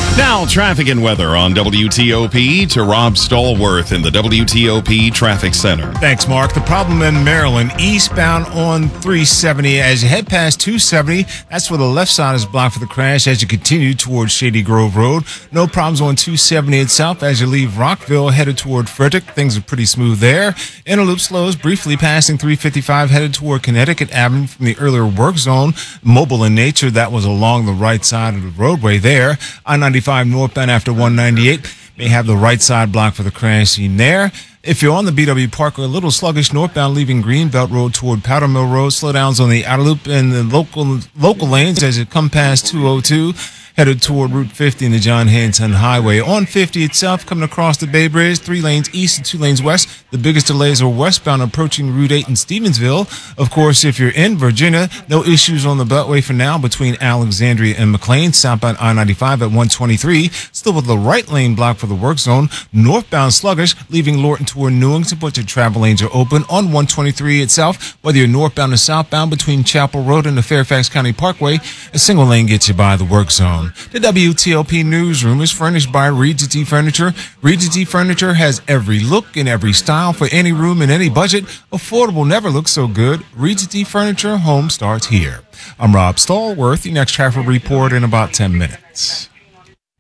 Speaker 1: Now, traffic and weather on W T O P to Rob Stallworth in the W T O P Traffic Center.
Speaker 3: Thanks, Mark. The problem in Maryland, eastbound on three seventy. As you head past two seventy, that's where the left side is blocked for the crash as you continue towards Shady Grove Road. No problems on two seventy itself as you leave Rockville headed toward Frederick. Things are pretty smooth there. Interloop slows briefly passing three fifty-five headed toward Connecticut Avenue from the earlier work zone. Mobile in nature, that was along the right side of the roadway there. I ninety-five northbound after one ninety-eight may have the right side blocked for the crash scene there. If you're on the B W Parkway, a little sluggish northbound leaving Greenbelt Road toward Powder Mill Road. Slowdowns on the outer loop and the local local lanes as you come past two oh two. Headed toward Route fifty and the John Hanson Highway. On fifty itself, coming across the Bay Bridge, three lanes east and two lanes west. The biggest delays are westbound approaching Route eight in Stevensville. Of course, if you're in Virginia, no issues on the Beltway for now between Alexandria and McLean. Southbound I ninety-five at one twenty-three, still with the right lane blocked for the work zone. Northbound sluggish, leaving Lorton toward Newington, but your travel lanes are open on one twenty-three itself. Whether you're northbound or southbound between Chapel Road and the Fairfax County Parkway, a single lane gets you by the work zone. The W T O P newsroom is furnished by Regency Furniture. Regency Furniture has every look and every style for any room and any budget. Affordable never looks so good. Regency Furniture, home starts here. I'm Rob Stallworth. The next traffic report in about ten minutes.